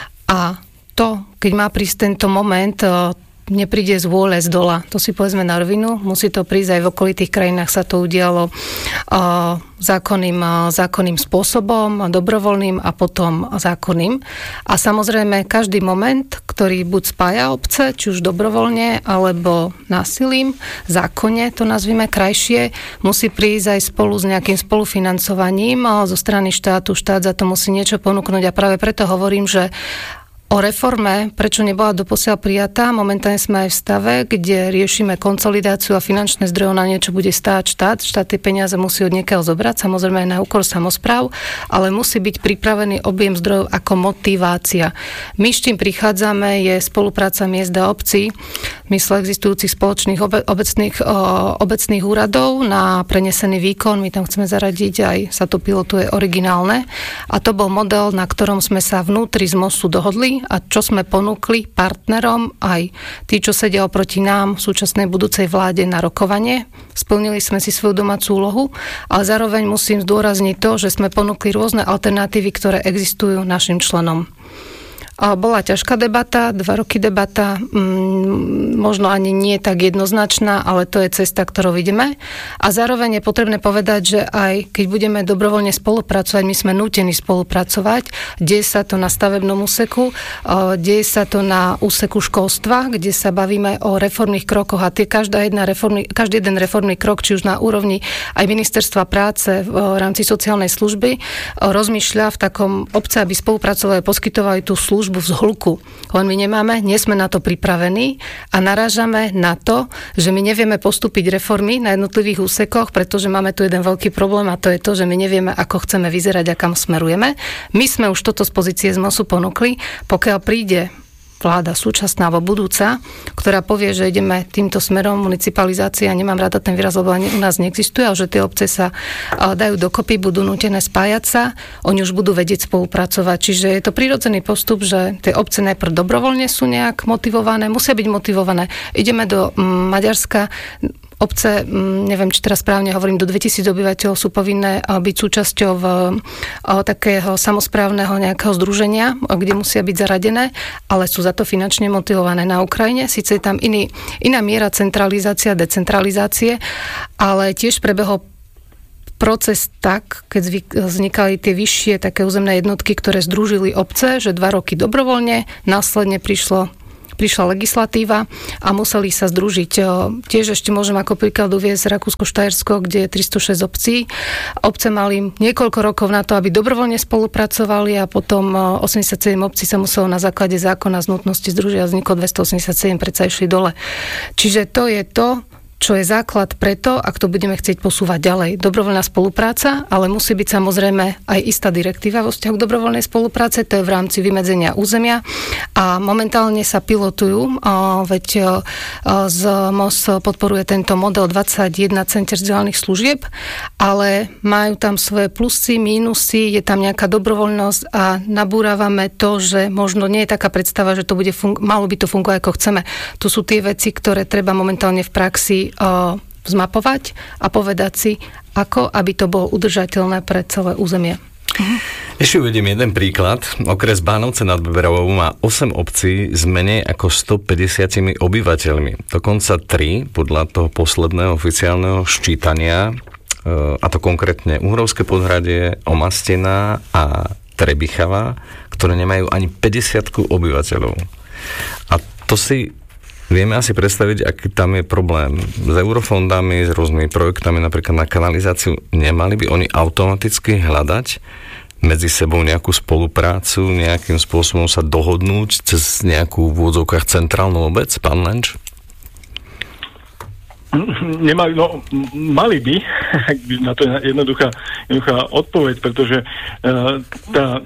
A to, keď má prísť tento moment, nepríde z vôle z dola. To si povedzme na rovinu. Musí to prísť aj v okolitých krajinách, sa to udialo uh, zákonným, uh, zákonným spôsobom, dobrovoľným a potom zákonným. A samozrejme každý moment, ktorý buď spája obce, či už dobrovoľne, alebo násilím, zákonne, to nazvime krajšie, musí prísť aj spolu s nejakým spolufinancovaním uh, zo strany štátu. Štát za to musí niečo ponúknuť a práve preto hovorím, že o reforme, prečo nebola doposiaľ prijatá, momentálne sme aj v stave, kde riešime konsolidáciu a finančné zdroje, na niečo bude stáť štát. Štát tie peniaze musí od niekiaľ zobrať, samozrejme aj na úkor samospráv, ale musí byť pripravený objem zdrojov ako motivácia. My s čím prichádzame je spolupráca miest a obcí, mysle existujúcich spoločných obe, obecných, o, obecných úradov na prenesený výkon. My tam chceme zaradiť aj, sa to pilotuje originálne. A to bol model, na ktorom sme sa vnútri z MOSu dohodli a čo sme ponúkli partnerom, aj tí, čo sedia oproti nám v súčasnej budúcej vláde na rokovanie. Splnili sme si svoju domácu úlohu, ale zároveň musím zdôrazniť to, že sme ponúkli rôzne alternatívy, ktoré existujú našim členom. Bola ťažká debata, dva roky debata, možno ani nie tak jednoznačná, ale to je cesta, ktorou ideme. A zároveň je potrebné povedať, že aj keď budeme dobrovoľne spolupracovať, my sme nútení spolupracovať, deje sa to na stavebnom úseku, deje sa to na úseku školstva, kde sa bavíme o reformných krokoch a tie každá jedna reformný, každý jeden reformný krok, či už na úrovni aj ministerstva práce v rámci sociálnej služby, rozmýšľa v takom obce, aby spolupracovali, poskytovali tú službu službu v zhluku. Len my nemáme, nie sme na to pripravení a narážame na to, že my nevieme postúpiť reformy na jednotlivých úsekoch, pretože máme tu jeden veľký problém a to je to, že my nevieme, ako chceme vyzerať a kam smerujeme. My sme už toto z pozície z MOSu ponúkli. Pokiaľ príde vláda súčasná alebo budúca, ktorá povie, že ideme týmto smerom municipalizácia, nemám rada ten výraz, lebo ani u nás neexistuje, ale že tie obce sa dajú dokopy, budú nútené spájať sa, oni už budú vedieť spolupracovať. Čiže je to prirodzený postup, že tie obce najprv dobrovoľne sú nejak motivované, musia byť motivované. Ideme do Maďarska, obce, neviem, či teraz správne hovorím, do dvetisíc obyvateľov sú povinné byť súčasťou v, takého samosprávneho nejakého združenia, kde musia byť zaradené, ale sú za to finančne motivované. Na Ukrajine síce je tam iný, iná miera centralizácia, decentralizácie, ale tiež prebehol proces tak, keď vznikali tie vyššie také územné jednotky, ktoré združili obce, že dva roky dobrovoľne, následne prišlo prišla legislatíva a museli sa združiť. Tiež ešte môžem ako príklad uviesť Rakúsko-Štajersko, kde je tristošesť obcí. Obce mali niekoľko rokov na to, aby dobrovoľne spolupracovali a potom osemdesiatsedem obcí sa muselo na základe zákona z nutnosti združiť a vzniklo dvestoosemdesiatsedem, predsa išli dole. Čiže to je to, čo je základ preto, ak to budeme chcieť posúvať ďalej. Dobrovoľná spolupráca, ale musí byť samozrejme aj istá direktíva vo vzťahu k dobrovoľnej spolupráce, to je v rámci vymedzenia územia a momentálne sa pilotujú, veď z MOS podporuje tento model dvadsaťjeden centier vzdialených služieb, ale majú tam svoje plusy, mínusy, je tam nejaká dobrovoľnosť a nabúravame to, že možno nie je taká predstava, že to bude fun- malo by to fungovať ako chceme. Tu sú tie veci, ktoré treba momentálne v praxi zmapovať a povedať si, ako aby to bolo udržateľné pre celé územie. Ešte uvediem jeden príklad. Okres Bánovce nad Berovou má osem obcí s menej ako stopäťdesiat obyvateľmi. Dokonca tri, podľa toho posledného oficiálneho ščítania, a to konkrétne Uhrovské Podhradie, Omastená a Trebichava, ktoré nemajú ani päťdesiatku obyvateľov. A to si vieme asi predstaviť, aký tam je problém s eurofondami, s rôznymi projektami, napríklad na kanalizáciu. Nemali by oni automaticky hľadať medzi sebou nejakú spoluprácu, nejakým spôsobom sa dohodnúť cez nejakú v úvodzovkách centrálnu obec, pán Lenč? Nemali, no, mali by, na to je jednoduchá, jednoduchá odpoveď, pretože uh, tá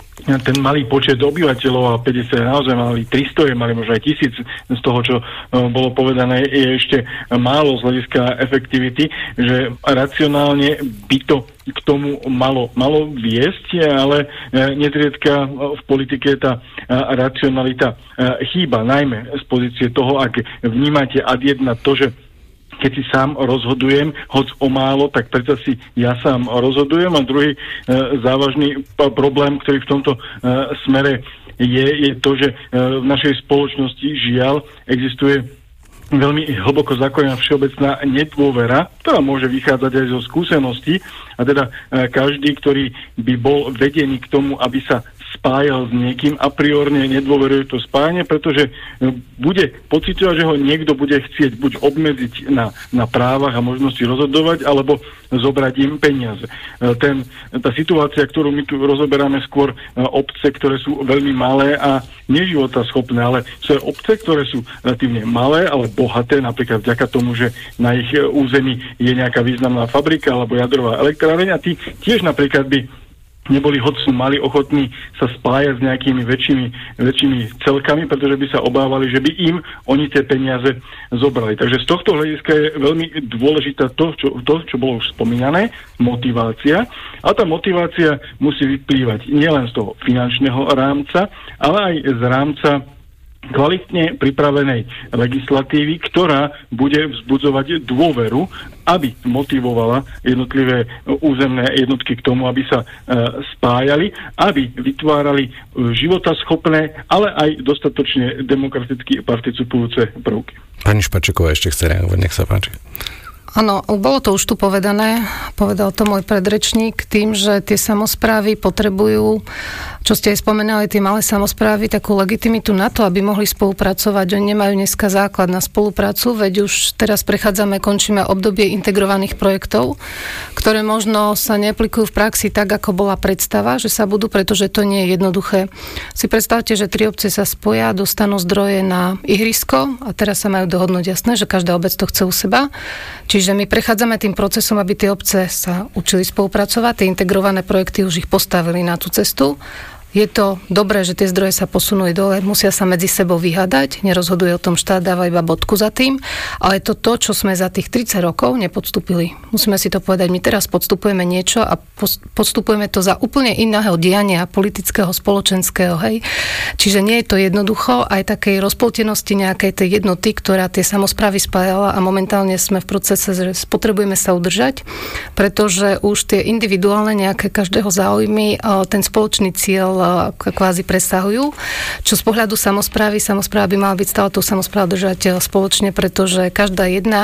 ten malý počet obyvateľov a päťdesiat naozaj mali tristo, je mali možno aj tisíc z toho, čo bolo povedané, je ešte málo z hľadiska efektivity, že racionálne by to k tomu malo, malo viesť, ale nezriedka v politike tá racionalita chýba, najmä z pozície toho, ak vnímate ad jedna to, že keď si sám rozhodujem, hoď o málo, tak predsa si ja sám rozhodujem. A druhý e, závažný p- problém, ktorý v tomto e, smere je, je to, že e, v našej spoločnosti žiaľ existuje veľmi hlboko zakorenená všeobecná nedôvera, ktorá môže vychádzať aj zo skúseností. A teda e, každý, ktorý by bol vedený k tomu, aby sa spájal s niekým, a priorne nedôveruje to spájanie, pretože bude pocitovať, že ho niekto bude chcieť buď obmedziť na, na právach a možnosti rozhodovať, alebo zobrať im peniaze. Ten, tá situácia, ktorú my tu rozoberáme, skôr obce, ktoré sú veľmi malé a neživotaschopné, ale sú obce, ktoré sú relatívne malé, ale bohaté, napríklad vďaka tomu, že na ich území je nejaká významná fabrika alebo jadrová elektráreň, a tí tiež napríklad by neboli, hoď sú mali ochotní sa spájať s nejakými väčšími, väčšími celkami, pretože by sa obávali, že by im oni tie peniaze zobrali. Takže z tohto hľadiska je veľmi dôležitá to, čo, to, čo bolo už spomínané, motivácia. A tá motivácia musí vyplývať nielen z toho finančného rámca, ale aj z rámca kvalitne pripravenej legislatívy, ktorá bude vzbudzovať dôveru, aby motivovala jednotlivé územné jednotky k tomu, aby sa e, spájali, aby vytvárali životaschopné, ale aj dostatočne demokraticky participujúce prvky. Pani Špačeková ešte chce reagovať, nech sa páči. Áno, bolo to už tu povedané, povedal to môj predrečník, tým, že tie samosprávy potrebujú čo ste aj spomenali, tie malé samosprávy, takú legitimitu na to, aby mohli spolupracovať. Oni nemajú dneska základ na spoluprácu, veď už teraz prechádzame, končíme obdobie integrovaných projektov, ktoré možno sa neaplikujú v praxi tak, ako bola predstava, že sa budú, pretože to nie je jednoduché. Si predstavte, že tri obce sa spoja, dostanú zdroje na ihrisko a teraz sa majú dohodnúť, jasné, že každá obec to chce u seba. Čiže my prechádzame tým procesom, aby tie obce sa učili spolupracovať, tie integrované projekty už ich postavili na tú cestu. Je to dobré, že tie zdroje sa posunuli dole, musia sa medzi sebou vyhadať, nerozhoduje o tom štát, dáva iba bodku za tým, ale je to to, čo sme za tých tridsať rokov nepodstúpili. Musíme si to povedať, my teraz podstupujeme niečo a podstupujeme to za úplne iného diania, politického, spoločenského, hej. Čiže nie je to jednoducho, aj takej rozpoltenosti nejakej tej jednoty, ktorá tie samosprávy spájala a momentálne sme v procese, že potrebujeme sa udržať, pretože už tie individuálne nejaké každého záujmy, ten spoločný cieľ kvázi presahujú. Čo z pohľadu samosprávy, samospráva by mala byť stále tú samosprávu držať spoločne, pretože každá jedna,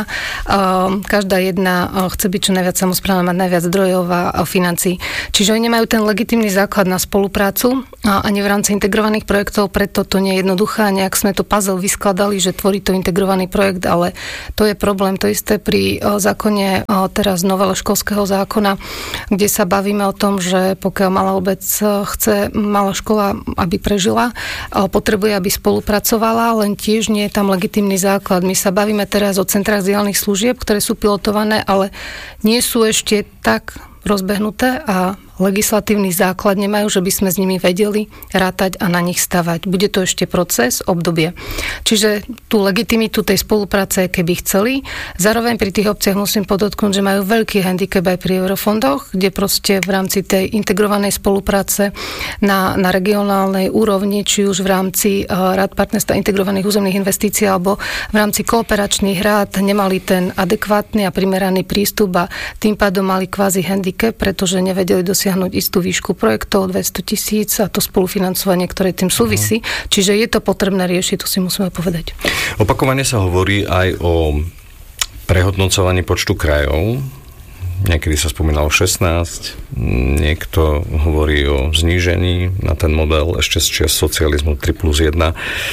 každá jedna chce byť čo najviac samospráva, mať najviac zdrojov a financií. Čiže oni nemajú ten legitímny základ na spoluprácu ani v rámci integrovaných projektov, preto to nie je jednoduché. Nejak sme to puzzle vyskladali, že tvorí to integrovaný projekt, ale to je problém. To isté pri zákone teraz novele školského zákona, kde sa bavíme o tom, že pokiaľ malá obec chce malá škola, aby prežila, potrebuje, aby spolupracovala, len tiež nie je tam legitímny základ. My sa bavíme teraz o centrách zdieľaných služieb, ktoré sú pilotované, ale nie sú ešte tak rozbehnuté a legislatívny základ nemajú, že by sme s nimi vedeli rátať a na nich stavať. Bude to ešte proces, obdobie. Čiže tú legitimitu tej spolupráce, keby chceli. Zároveň pri tých obciach musím podotknúť, že majú veľký handicap aj pri eurofondoch, kde proste v rámci tej integrovanej spolupráce na, na regionálnej úrovni, či už v rámci uh, rád partnerstva integrovaných územných investícií alebo v rámci kooperačných rád nemali ten adekvátny a primeraný prístup a tým pádom mali kvázi handicap, pretože nevedeli dosiahnuť istú výšku projektov, dvesto tisíc a to spolufinancovanie, ktoré tým súvisí. Uh-huh. Čiže je to potrebné riešiť, to si musíme povedať. Opakovane sa hovorí aj o prehodnocovaní počtu krajov. Niekedy sa spomínalo šestnásť, niekto hovorí o znížení na ten model ešte z čias socializmu tri plus jeden.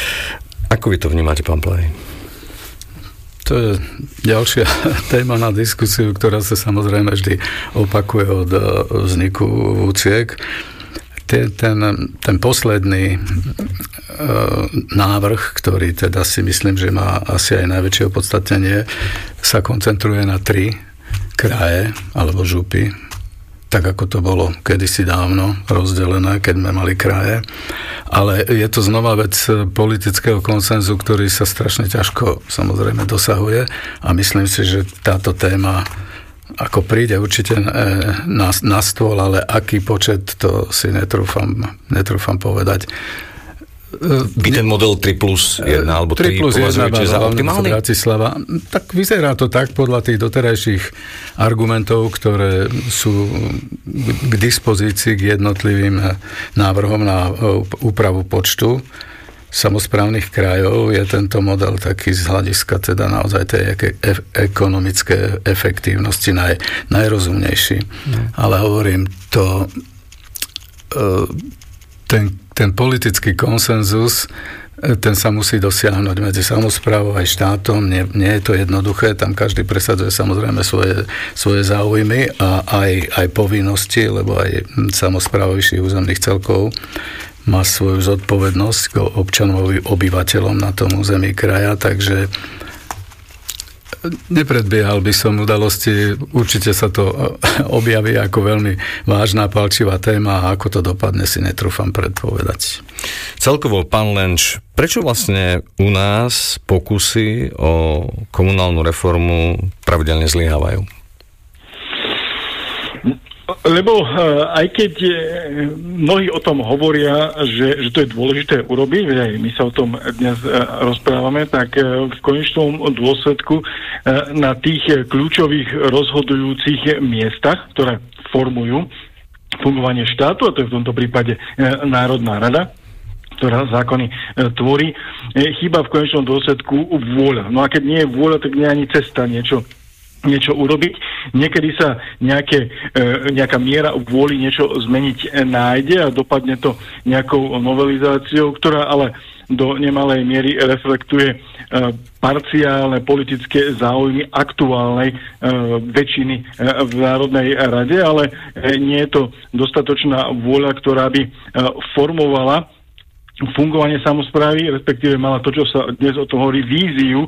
Ako vy to vnímate, pán Plej? To je ďalšia téma na diskusiu, ktorá sa samozrejme vždy opakuje od vzniku vúciek. Ten, ten, ten posledný e, návrh, ktorý teda si myslím, že má asi aj najväčšie opodstatnenie, sa koncentruje na tri kraje alebo župy, tak ako to bolo kedysi dávno rozdelené, keď sme mali kraje. Ale je to znova vec politického konsenzu, ktorý sa strašne ťažko samozrejme dosahuje a myslím si, že táto téma ako príde určite na, na stôl, ale aký počet, to si netrúfam, netrúfam povedať. By ten model tri plus jeden alebo tri považujete za optimálny? Bratislava. Tak vyzerá to tak podľa tých doterajších argumentov, ktoré sú k dispozícii k jednotlivým návrhom na úpravu počtu samosprávnych krajov. Je tento model taký z hľadiska teda naozaj tej ekonomické efektívnosti naj, najrozumnejší. No. Ale hovorím, to ten ten politický konsenzus, ten sa musí dosiahnuť medzi samosprávou aj štátom. Nie, nie je to jednoduché, tam každý presadzuje samozrejme svoje, svoje záujmy a aj, aj povinnosti, lebo aj samospráva vyšších územných celkov má svoju zodpovednosť k občanom, obyvateľom na tom území kraja, takže nepredbiehal by som udalosti, určite sa to objaví ako veľmi vážna, palčivá téma a ako to dopadne, si netrúfam predpovedať. Celkovo, pán Lenč, prečo vlastne u nás pokusy o komunálnu reformu pravidelne zlyhávajú? Lebo aj keď mnohí o tom hovoria, že, že to je dôležité urobiť, veď aj my sa o tom dnes rozprávame, tak v konečnom dôsledku na tých kľúčových rozhodujúcich miestach, ktoré formujú fungovanie štátu, a to je v tomto prípade Národná rada, ktorá zákony tvorí, chýba v konečnom dôsledku vôľa. No a keď nie je vôľa, tak nie je ani cesta niečo niečo urobiť. Niekedy sa nejaké, nejaká miera vôli niečo zmeniť nájde a dopadne to nejakou novelizáciou, ktorá ale do nemalej miery reflektuje parciálne politické záujmy aktuálnej väčšiny v Národnej rade, ale nie je to dostatočná vôľa, ktorá by formovala fungovanie samosprávy, respektíve mala to, čo sa dnes o tom hovorí, víziu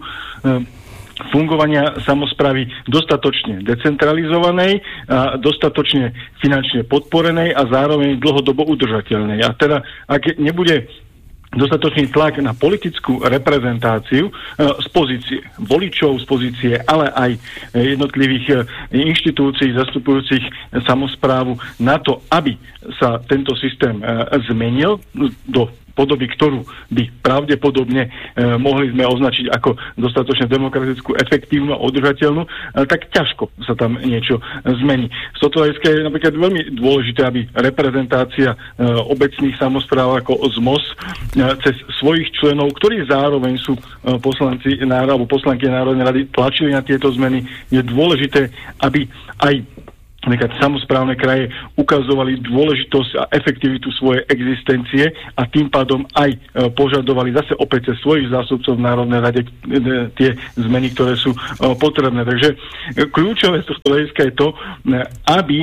fungovania samosprávy dostatočne decentralizovanej, a dostatočne finančne podporenej a zároveň dlhodobo udržateľnej. A teda, ak nebude dostatočný tlak na politickú reprezentáciu z pozície voličov, z pozície ale aj jednotlivých inštitúcií zastupujúcich samosprávu na to, aby sa tento systém zmenil do podoby, ktorú by pravdepodobne e, mohli sme označiť ako dostatočne demokratickú, efektívnu a udržateľnú, e, tak ťažko sa tam niečo zmení. Z tohto hľadiska je napríklad veľmi dôležité, aby reprezentácia e, obecných samospráv ako zet em o es e, cez svojich členov, ktorí zároveň sú e, poslanci alebo poslanky Národnej rady, tlačili na tieto zmeny. Je dôležité, aby aj napríklad samosprávne kraje ukazovali dôležitosť a efektivitu svojej existencie a tým pádom aj e, požadovali zase opäť cez svojich zástupcov v Národnej rade e, tie zmeny, ktoré sú e, potrebné. Takže e, kľúčové z tohto hľadiska je to, e, aby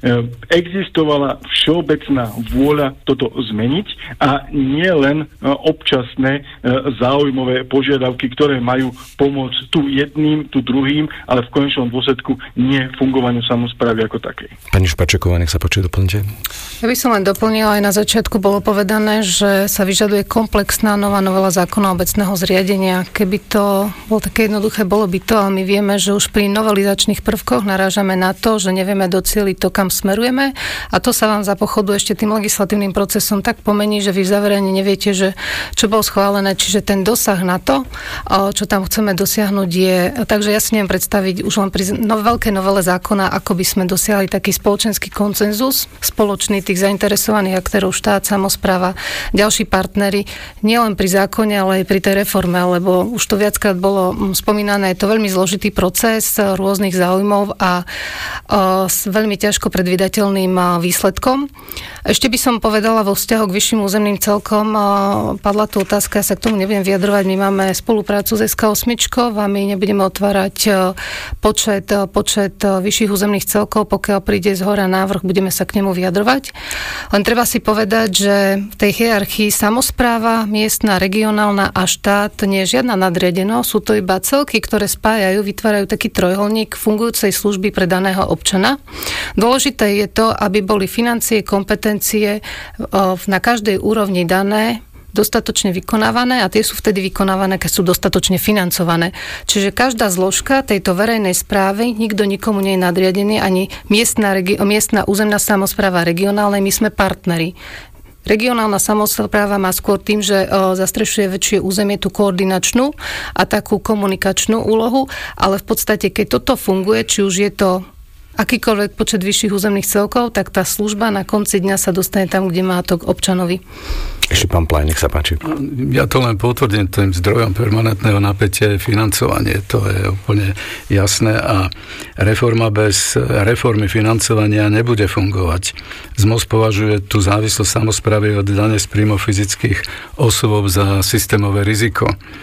existovala všeobecná vôľa toto zmeniť a nie len občasné záujmové požiadavky, ktoré majú pomôcť tu jedným, tu druhým, ale v konečnom dôsledku nie fungovaniu samosprávy ako takej. Pani Špačeková, nech sa počuje, doplňte. Ja by som len doplnila, aj na začiatku bolo povedané, že sa vyžaduje komplexná nová novela zákona obecného zriadenia. Keby to bolo také jednoduché, bolo by to, ale my vieme, že už pri novelizačných prvkoch narážame na to, že nevieme docieliť to, kam smerujeme, a to sa vám za pochodu ešte tým legislatívnym procesom tak pomení, že vy v závere ani neviete, že čo bolo schválené, čiže ten dosah na to, čo tam chceme dosiahnuť je, takže ja si neviem predstaviť už len pri no, veľkej novele zákona, ako by sme dosiahli taký spoločenský konsenzus, spoločný tých zainteresovaných aktérov, štát, samospráva, ďalší partneri, nielen pri zákone, ale aj pri tej reforme, lebo už to viackrát bolo spomínané, je to veľmi zložitý proces rôznych záujmov a o, veľmi ťažko predvydateľným výsledkom. Ešte by som povedala vo vzťahu k vyšším územným celkom, padla tu otázka, ja sa k tomu neviem vyjadrovať, my máme spoluprácu s es ká osem a my nebudeme otvárať počet, počet vyšších územných celkov, pokiaľ príde z hora návrh, budeme sa k nemu vyjadrovať. Len treba si povedať, že v tej hierarchii samospráva, miestna, regionálna a štát nie je žiadna nadriadenosť, sú to iba celky, ktoré spájajú, vytvárajú taký trojuholník fungujúcej služby pre daného občana. Dôležité je to, aby boli financie, kompetencie na každej úrovni dané dostatočne vykonávané a tie sú vtedy vykonávané, keď sú dostatočne financované. Čiže každá zložka tejto verejnej správy, nikto nikomu nie je nadriadený, ani miestna, regi- miestna územná samospráva regionálnej, my sme partneri. Regionálna samospráva má skôr tým, že o, zastrešuje väčšie územie, tú koordinačnú a takú komunikačnú úlohu, ale v podstate, keď toto funguje, či už je to akýkoľvek počet vyšších územných celkov, tak tá služba na konci dňa sa dostane tam, kde má to k občanovi. Ešte pán Plaj, nech sa páči. Ja to len potvrdím, tým zdrojom permanentného napätia je financovanie. To je úplne jasné a reforma bez reformy financovania nebude fungovať. zet em o es považuje tú závislosť samosprávy od dane z príjmov fyzických osôb za systémové riziko.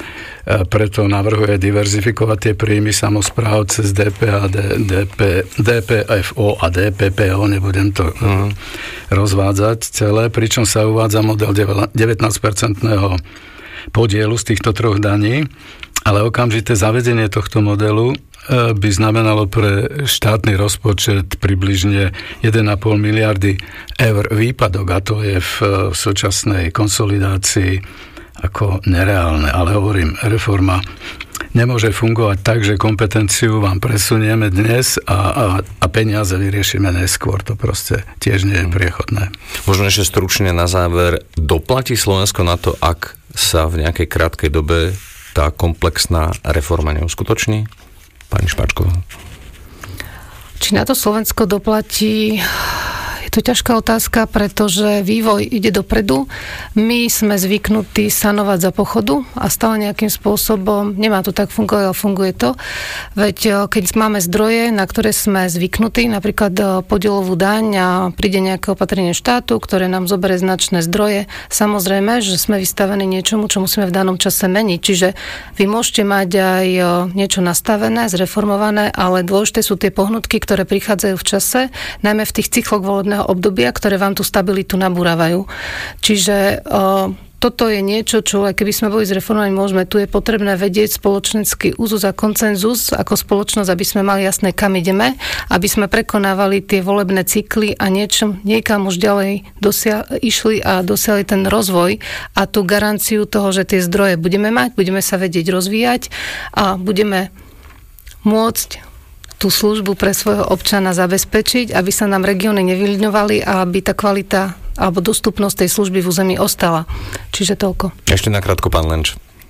Preto navrhuje diverzifikovať tie príjmy samospráv cez dé pé há, dé pé, dé pé ef ó a dé pé pé ó, nebudem to uh-huh. rozvádzať celé, pričom sa uvádza model devätnásť percentného podielu z týchto troch daní, ale okamžité zavedenie tohto modelu by znamenalo pre štátny rozpočet približne jeden a pol miliardy eur výpadok, a to je v súčasnej konsolidácii ako nereálne, ale hovorím, reforma nemôže fungovať tak, že kompetenciu vám presunieme dnes a, a, a peniaze vyriešime neskôr. To proste tiež nie je priechodné. Možno ešte stručne na záver, doplatí Slovensko na to, ak sa v nejakej krátkej dobe tá komplexná reforma neuskutoční? Pani Špačková. Či na to Slovensko doplatí... Je To je ťažká otázka, pretože vývoj ide dopredu. My sme zvyknutí sanovať za pochodu a stále nejakým spôsobom, nemá to tak fungovať, ale funguje to. Veď keď máme zdroje, na ktoré sme zvyknutí, napríklad podielovú daň a príde nejaké opatrenie štátu, ktoré nám zoberie značné zdroje, samozrejme, že sme vystavení niečomu, čo musíme v danom čase meniť. Čiže vy môžete mať aj niečo nastavené, zreformované, ale dôležité sú tie pohnutky, ktoré prichádzajú v čase, najmä v tých cykloch volebného obdobia, ktoré vám tú stabilitu nabúravajú. Čiže o, toto je niečo, čo aj keby sme boli zreformovaní, môžeme, tu je potrebné vedieť spoločenský úzus a konsenzus ako spoločnosť, aby sme mali jasné, kam ideme, aby sme prekonávali tie volebné cykly a niečo, niekam už ďalej dosia- išli a dosiahli ten rozvoj a tú garanciu toho, že tie zdroje budeme mať, budeme sa vedieť rozvíjať a budeme môcť tú službu pre svojho občana zabezpečiť, aby sa nám regióny nevyľňovali a aby tá kvalita alebo dostupnosť tej služby v území ostala. Čiže toľko. Ešte nakrátko, pán Lenč.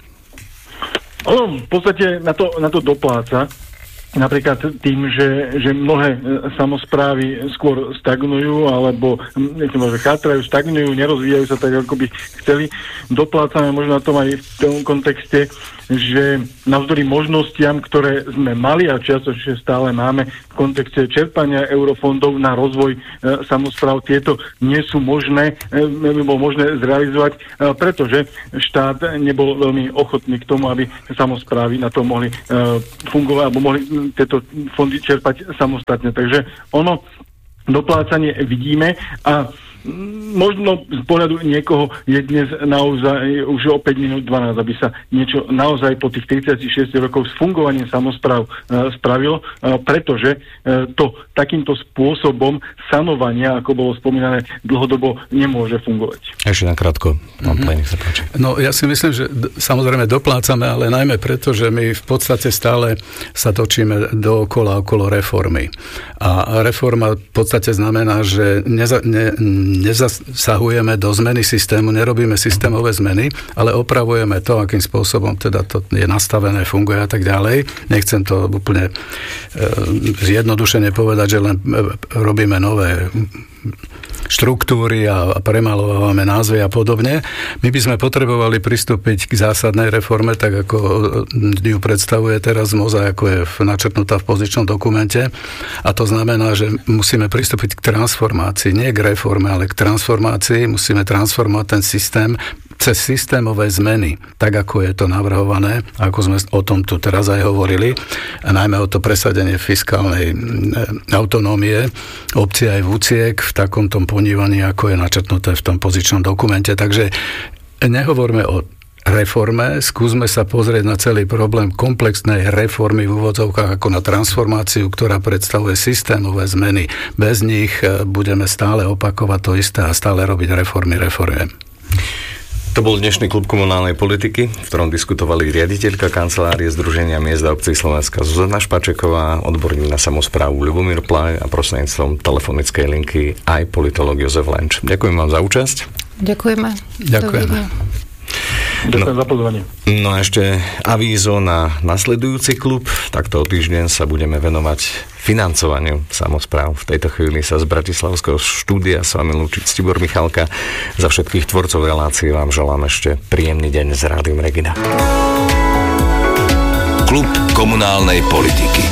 Ono v podstate na to, na to dopláca. Napríklad tým, že, že mnohé samosprávy skôr stagnujú, alebo nechcem povedať, že chátrajú, stagnujú, nerozvíjajú sa tak, ako by chceli. Doplácame možno na tom aj v tom kontexte, že navzdory možnostiam, ktoré sme mali a čiastočne stále máme v kontexte čerpania eurofondov na rozvoj e, samospráv, tieto nie sú možné, e, nebolo možné zrealizovať, e, pretože štát nebol veľmi ochotný k tomu, aby samosprávy na to mohli e, fungovať, alebo mohli tieto fondy čerpať samostatne. Takže ono, doplácanie vidíme a možno z pohľadu niekoho je dnes naozaj už o päť minút dvanásť, aby sa niečo naozaj po tých tridsaťšesť rokov s fungovaním samospráv e, spravilo, e, pretože e, to takýmto spôsobom sanovania, ako bolo spomínané, dlhodobo nemôže fungovať. Ešte nakrátko, pán mm-hmm. nech sa páči. No ja si myslím, že d- samozrejme doplácame, ale najmä preto, že my v podstate stále sa točíme dookola okolo reformy. A reforma v podstate znamená, že neza, ne, nezasahujeme do zmeny systému, nerobíme systémové zmeny, ale opravujeme to, akým spôsobom teda to je nastavené, funguje a tak ďalej. Nechcem to úplne e, zjednodušene povedať, že len robíme nové štruktúry a premalovávame názvy a podobne. My by sme potrebovali pristúpiť k zásadnej reforme, tak ako ju predstavuje teraz Moza, ako je načrtnutá v pozičnom dokumente. A to znamená, že musíme pristúpiť k transformácii, nie k reforme, ale k transformácii. Musíme transformovať ten systém cez systémové zmeny, tak ako je to navrhované, ako sme o tom tu teraz aj hovorili, a najmä o to presadenie fiskálnej autonómie obcí aj vúciek v takom tom ponívaní, ako je načrtnuté v tom pozičnom dokumente. Takže nehovorme o reforme, skúsme sa pozrieť na celý problém komplexnej reformy v úvodzovkách ako na transformáciu, ktorá predstavuje systémové zmeny. Bez nich budeme stále opakovať to isté a stále robiť reformy, reformy. To bol dnešný klub komunálnej politiky, v ktorom diskutovali riaditeľka kancelárie Združenia miest a obcí Slovenska Zuzana Špačeková, odborník na samosprávu Ľubomír Plaj a prostredníctvom telefonickej linky aj politológ Jozef Lenč. Ďakujem vám za účasť. Ďakujeme. Ďakujeme. Ďakujem no, za pozvanie. No a ešte avízo na nasledujúci klub. Takto o týždeň sa budeme venovať financovaniu samospráv. V tejto chvíli sa z bratislavského štúdia s vami lúči Ctibor Michalka. Za všetkých tvorcov relácie vám želám ešte príjemný deň s Rádiom Regina. Klub komunálnej politiky.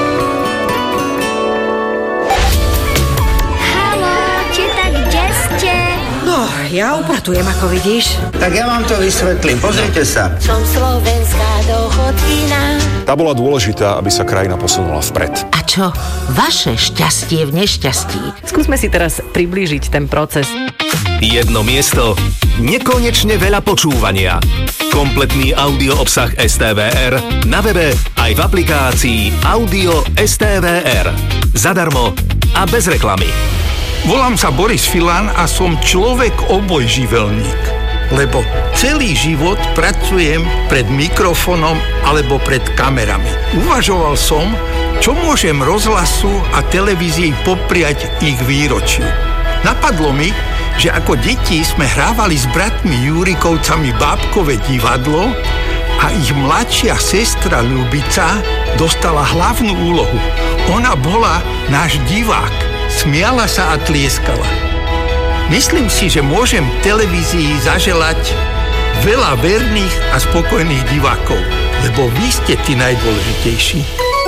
Ja upratujem, ako vidíš. Tak ja vám to vysvetlím, pozrite sa. Som slovenská dochodkyna. Tá bola dôležitá, aby sa krajina posunula vpred. A čo? Vaše šťastie v nešťastí. Skúsme si teraz priblížiť ten proces. Jedno miesto, nekonečne veľa počúvania. Kompletný audio obsah es té vé er na webe aj v aplikácii Audio es té vé er. Zadarmo a bez reklamy. Volám sa Boris Filan a som človek obojživelník, lebo celý život pracujem pred mikrofónom alebo pred kamerami. Uvažoval som, čo môžem rozhlasu a televízii popriať ich výročiu. Napadlo mi, že ako deti sme hrávali s bratmi Júrikovcami bábkové divadlo a ich mladšia sestra Ľubica dostala hlavnú úlohu. Ona bola náš divák. smiala sa a tlieskala. Myslím si, že môžem televízii zaželať veľa verných a spokojných divákov, lebo vy ste tí najdôležitejší.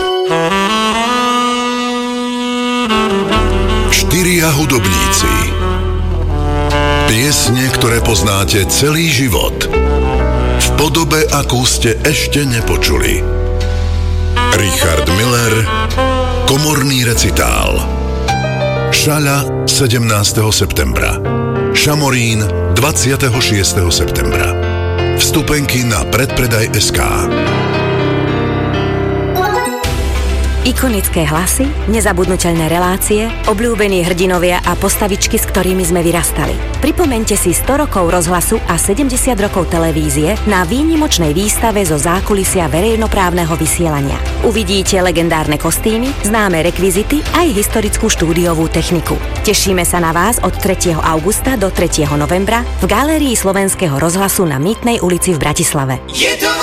Štyria hudobníci. Piesne, ktoré poznáte celý život. V podobe, akú ste ešte nepočuli. Richard Miller, komorný recitál. Šaľa sedemnásteho septembra. Šamorín dvadsiateho šiesteho septembra. Vstupenky na predpredaj bodka es ká. Ikonické hlasy, nezabudnuteľné relácie, obľúbení hrdinovia a postavičky, s ktorými sme vyrastali. Pripomeňte si sto rokov rozhlasu a sedemdesiat rokov televízie na výnimočnej výstave zo zákulisia verejnoprávneho vysielania. Uvidíte legendárne kostýmy, známe rekvizity aj historickú štúdiovú techniku. Tešíme sa na vás od tretieho augusta do tretieho novembra v galérii Slovenského rozhlasu na Mýtnej ulici v Bratislave.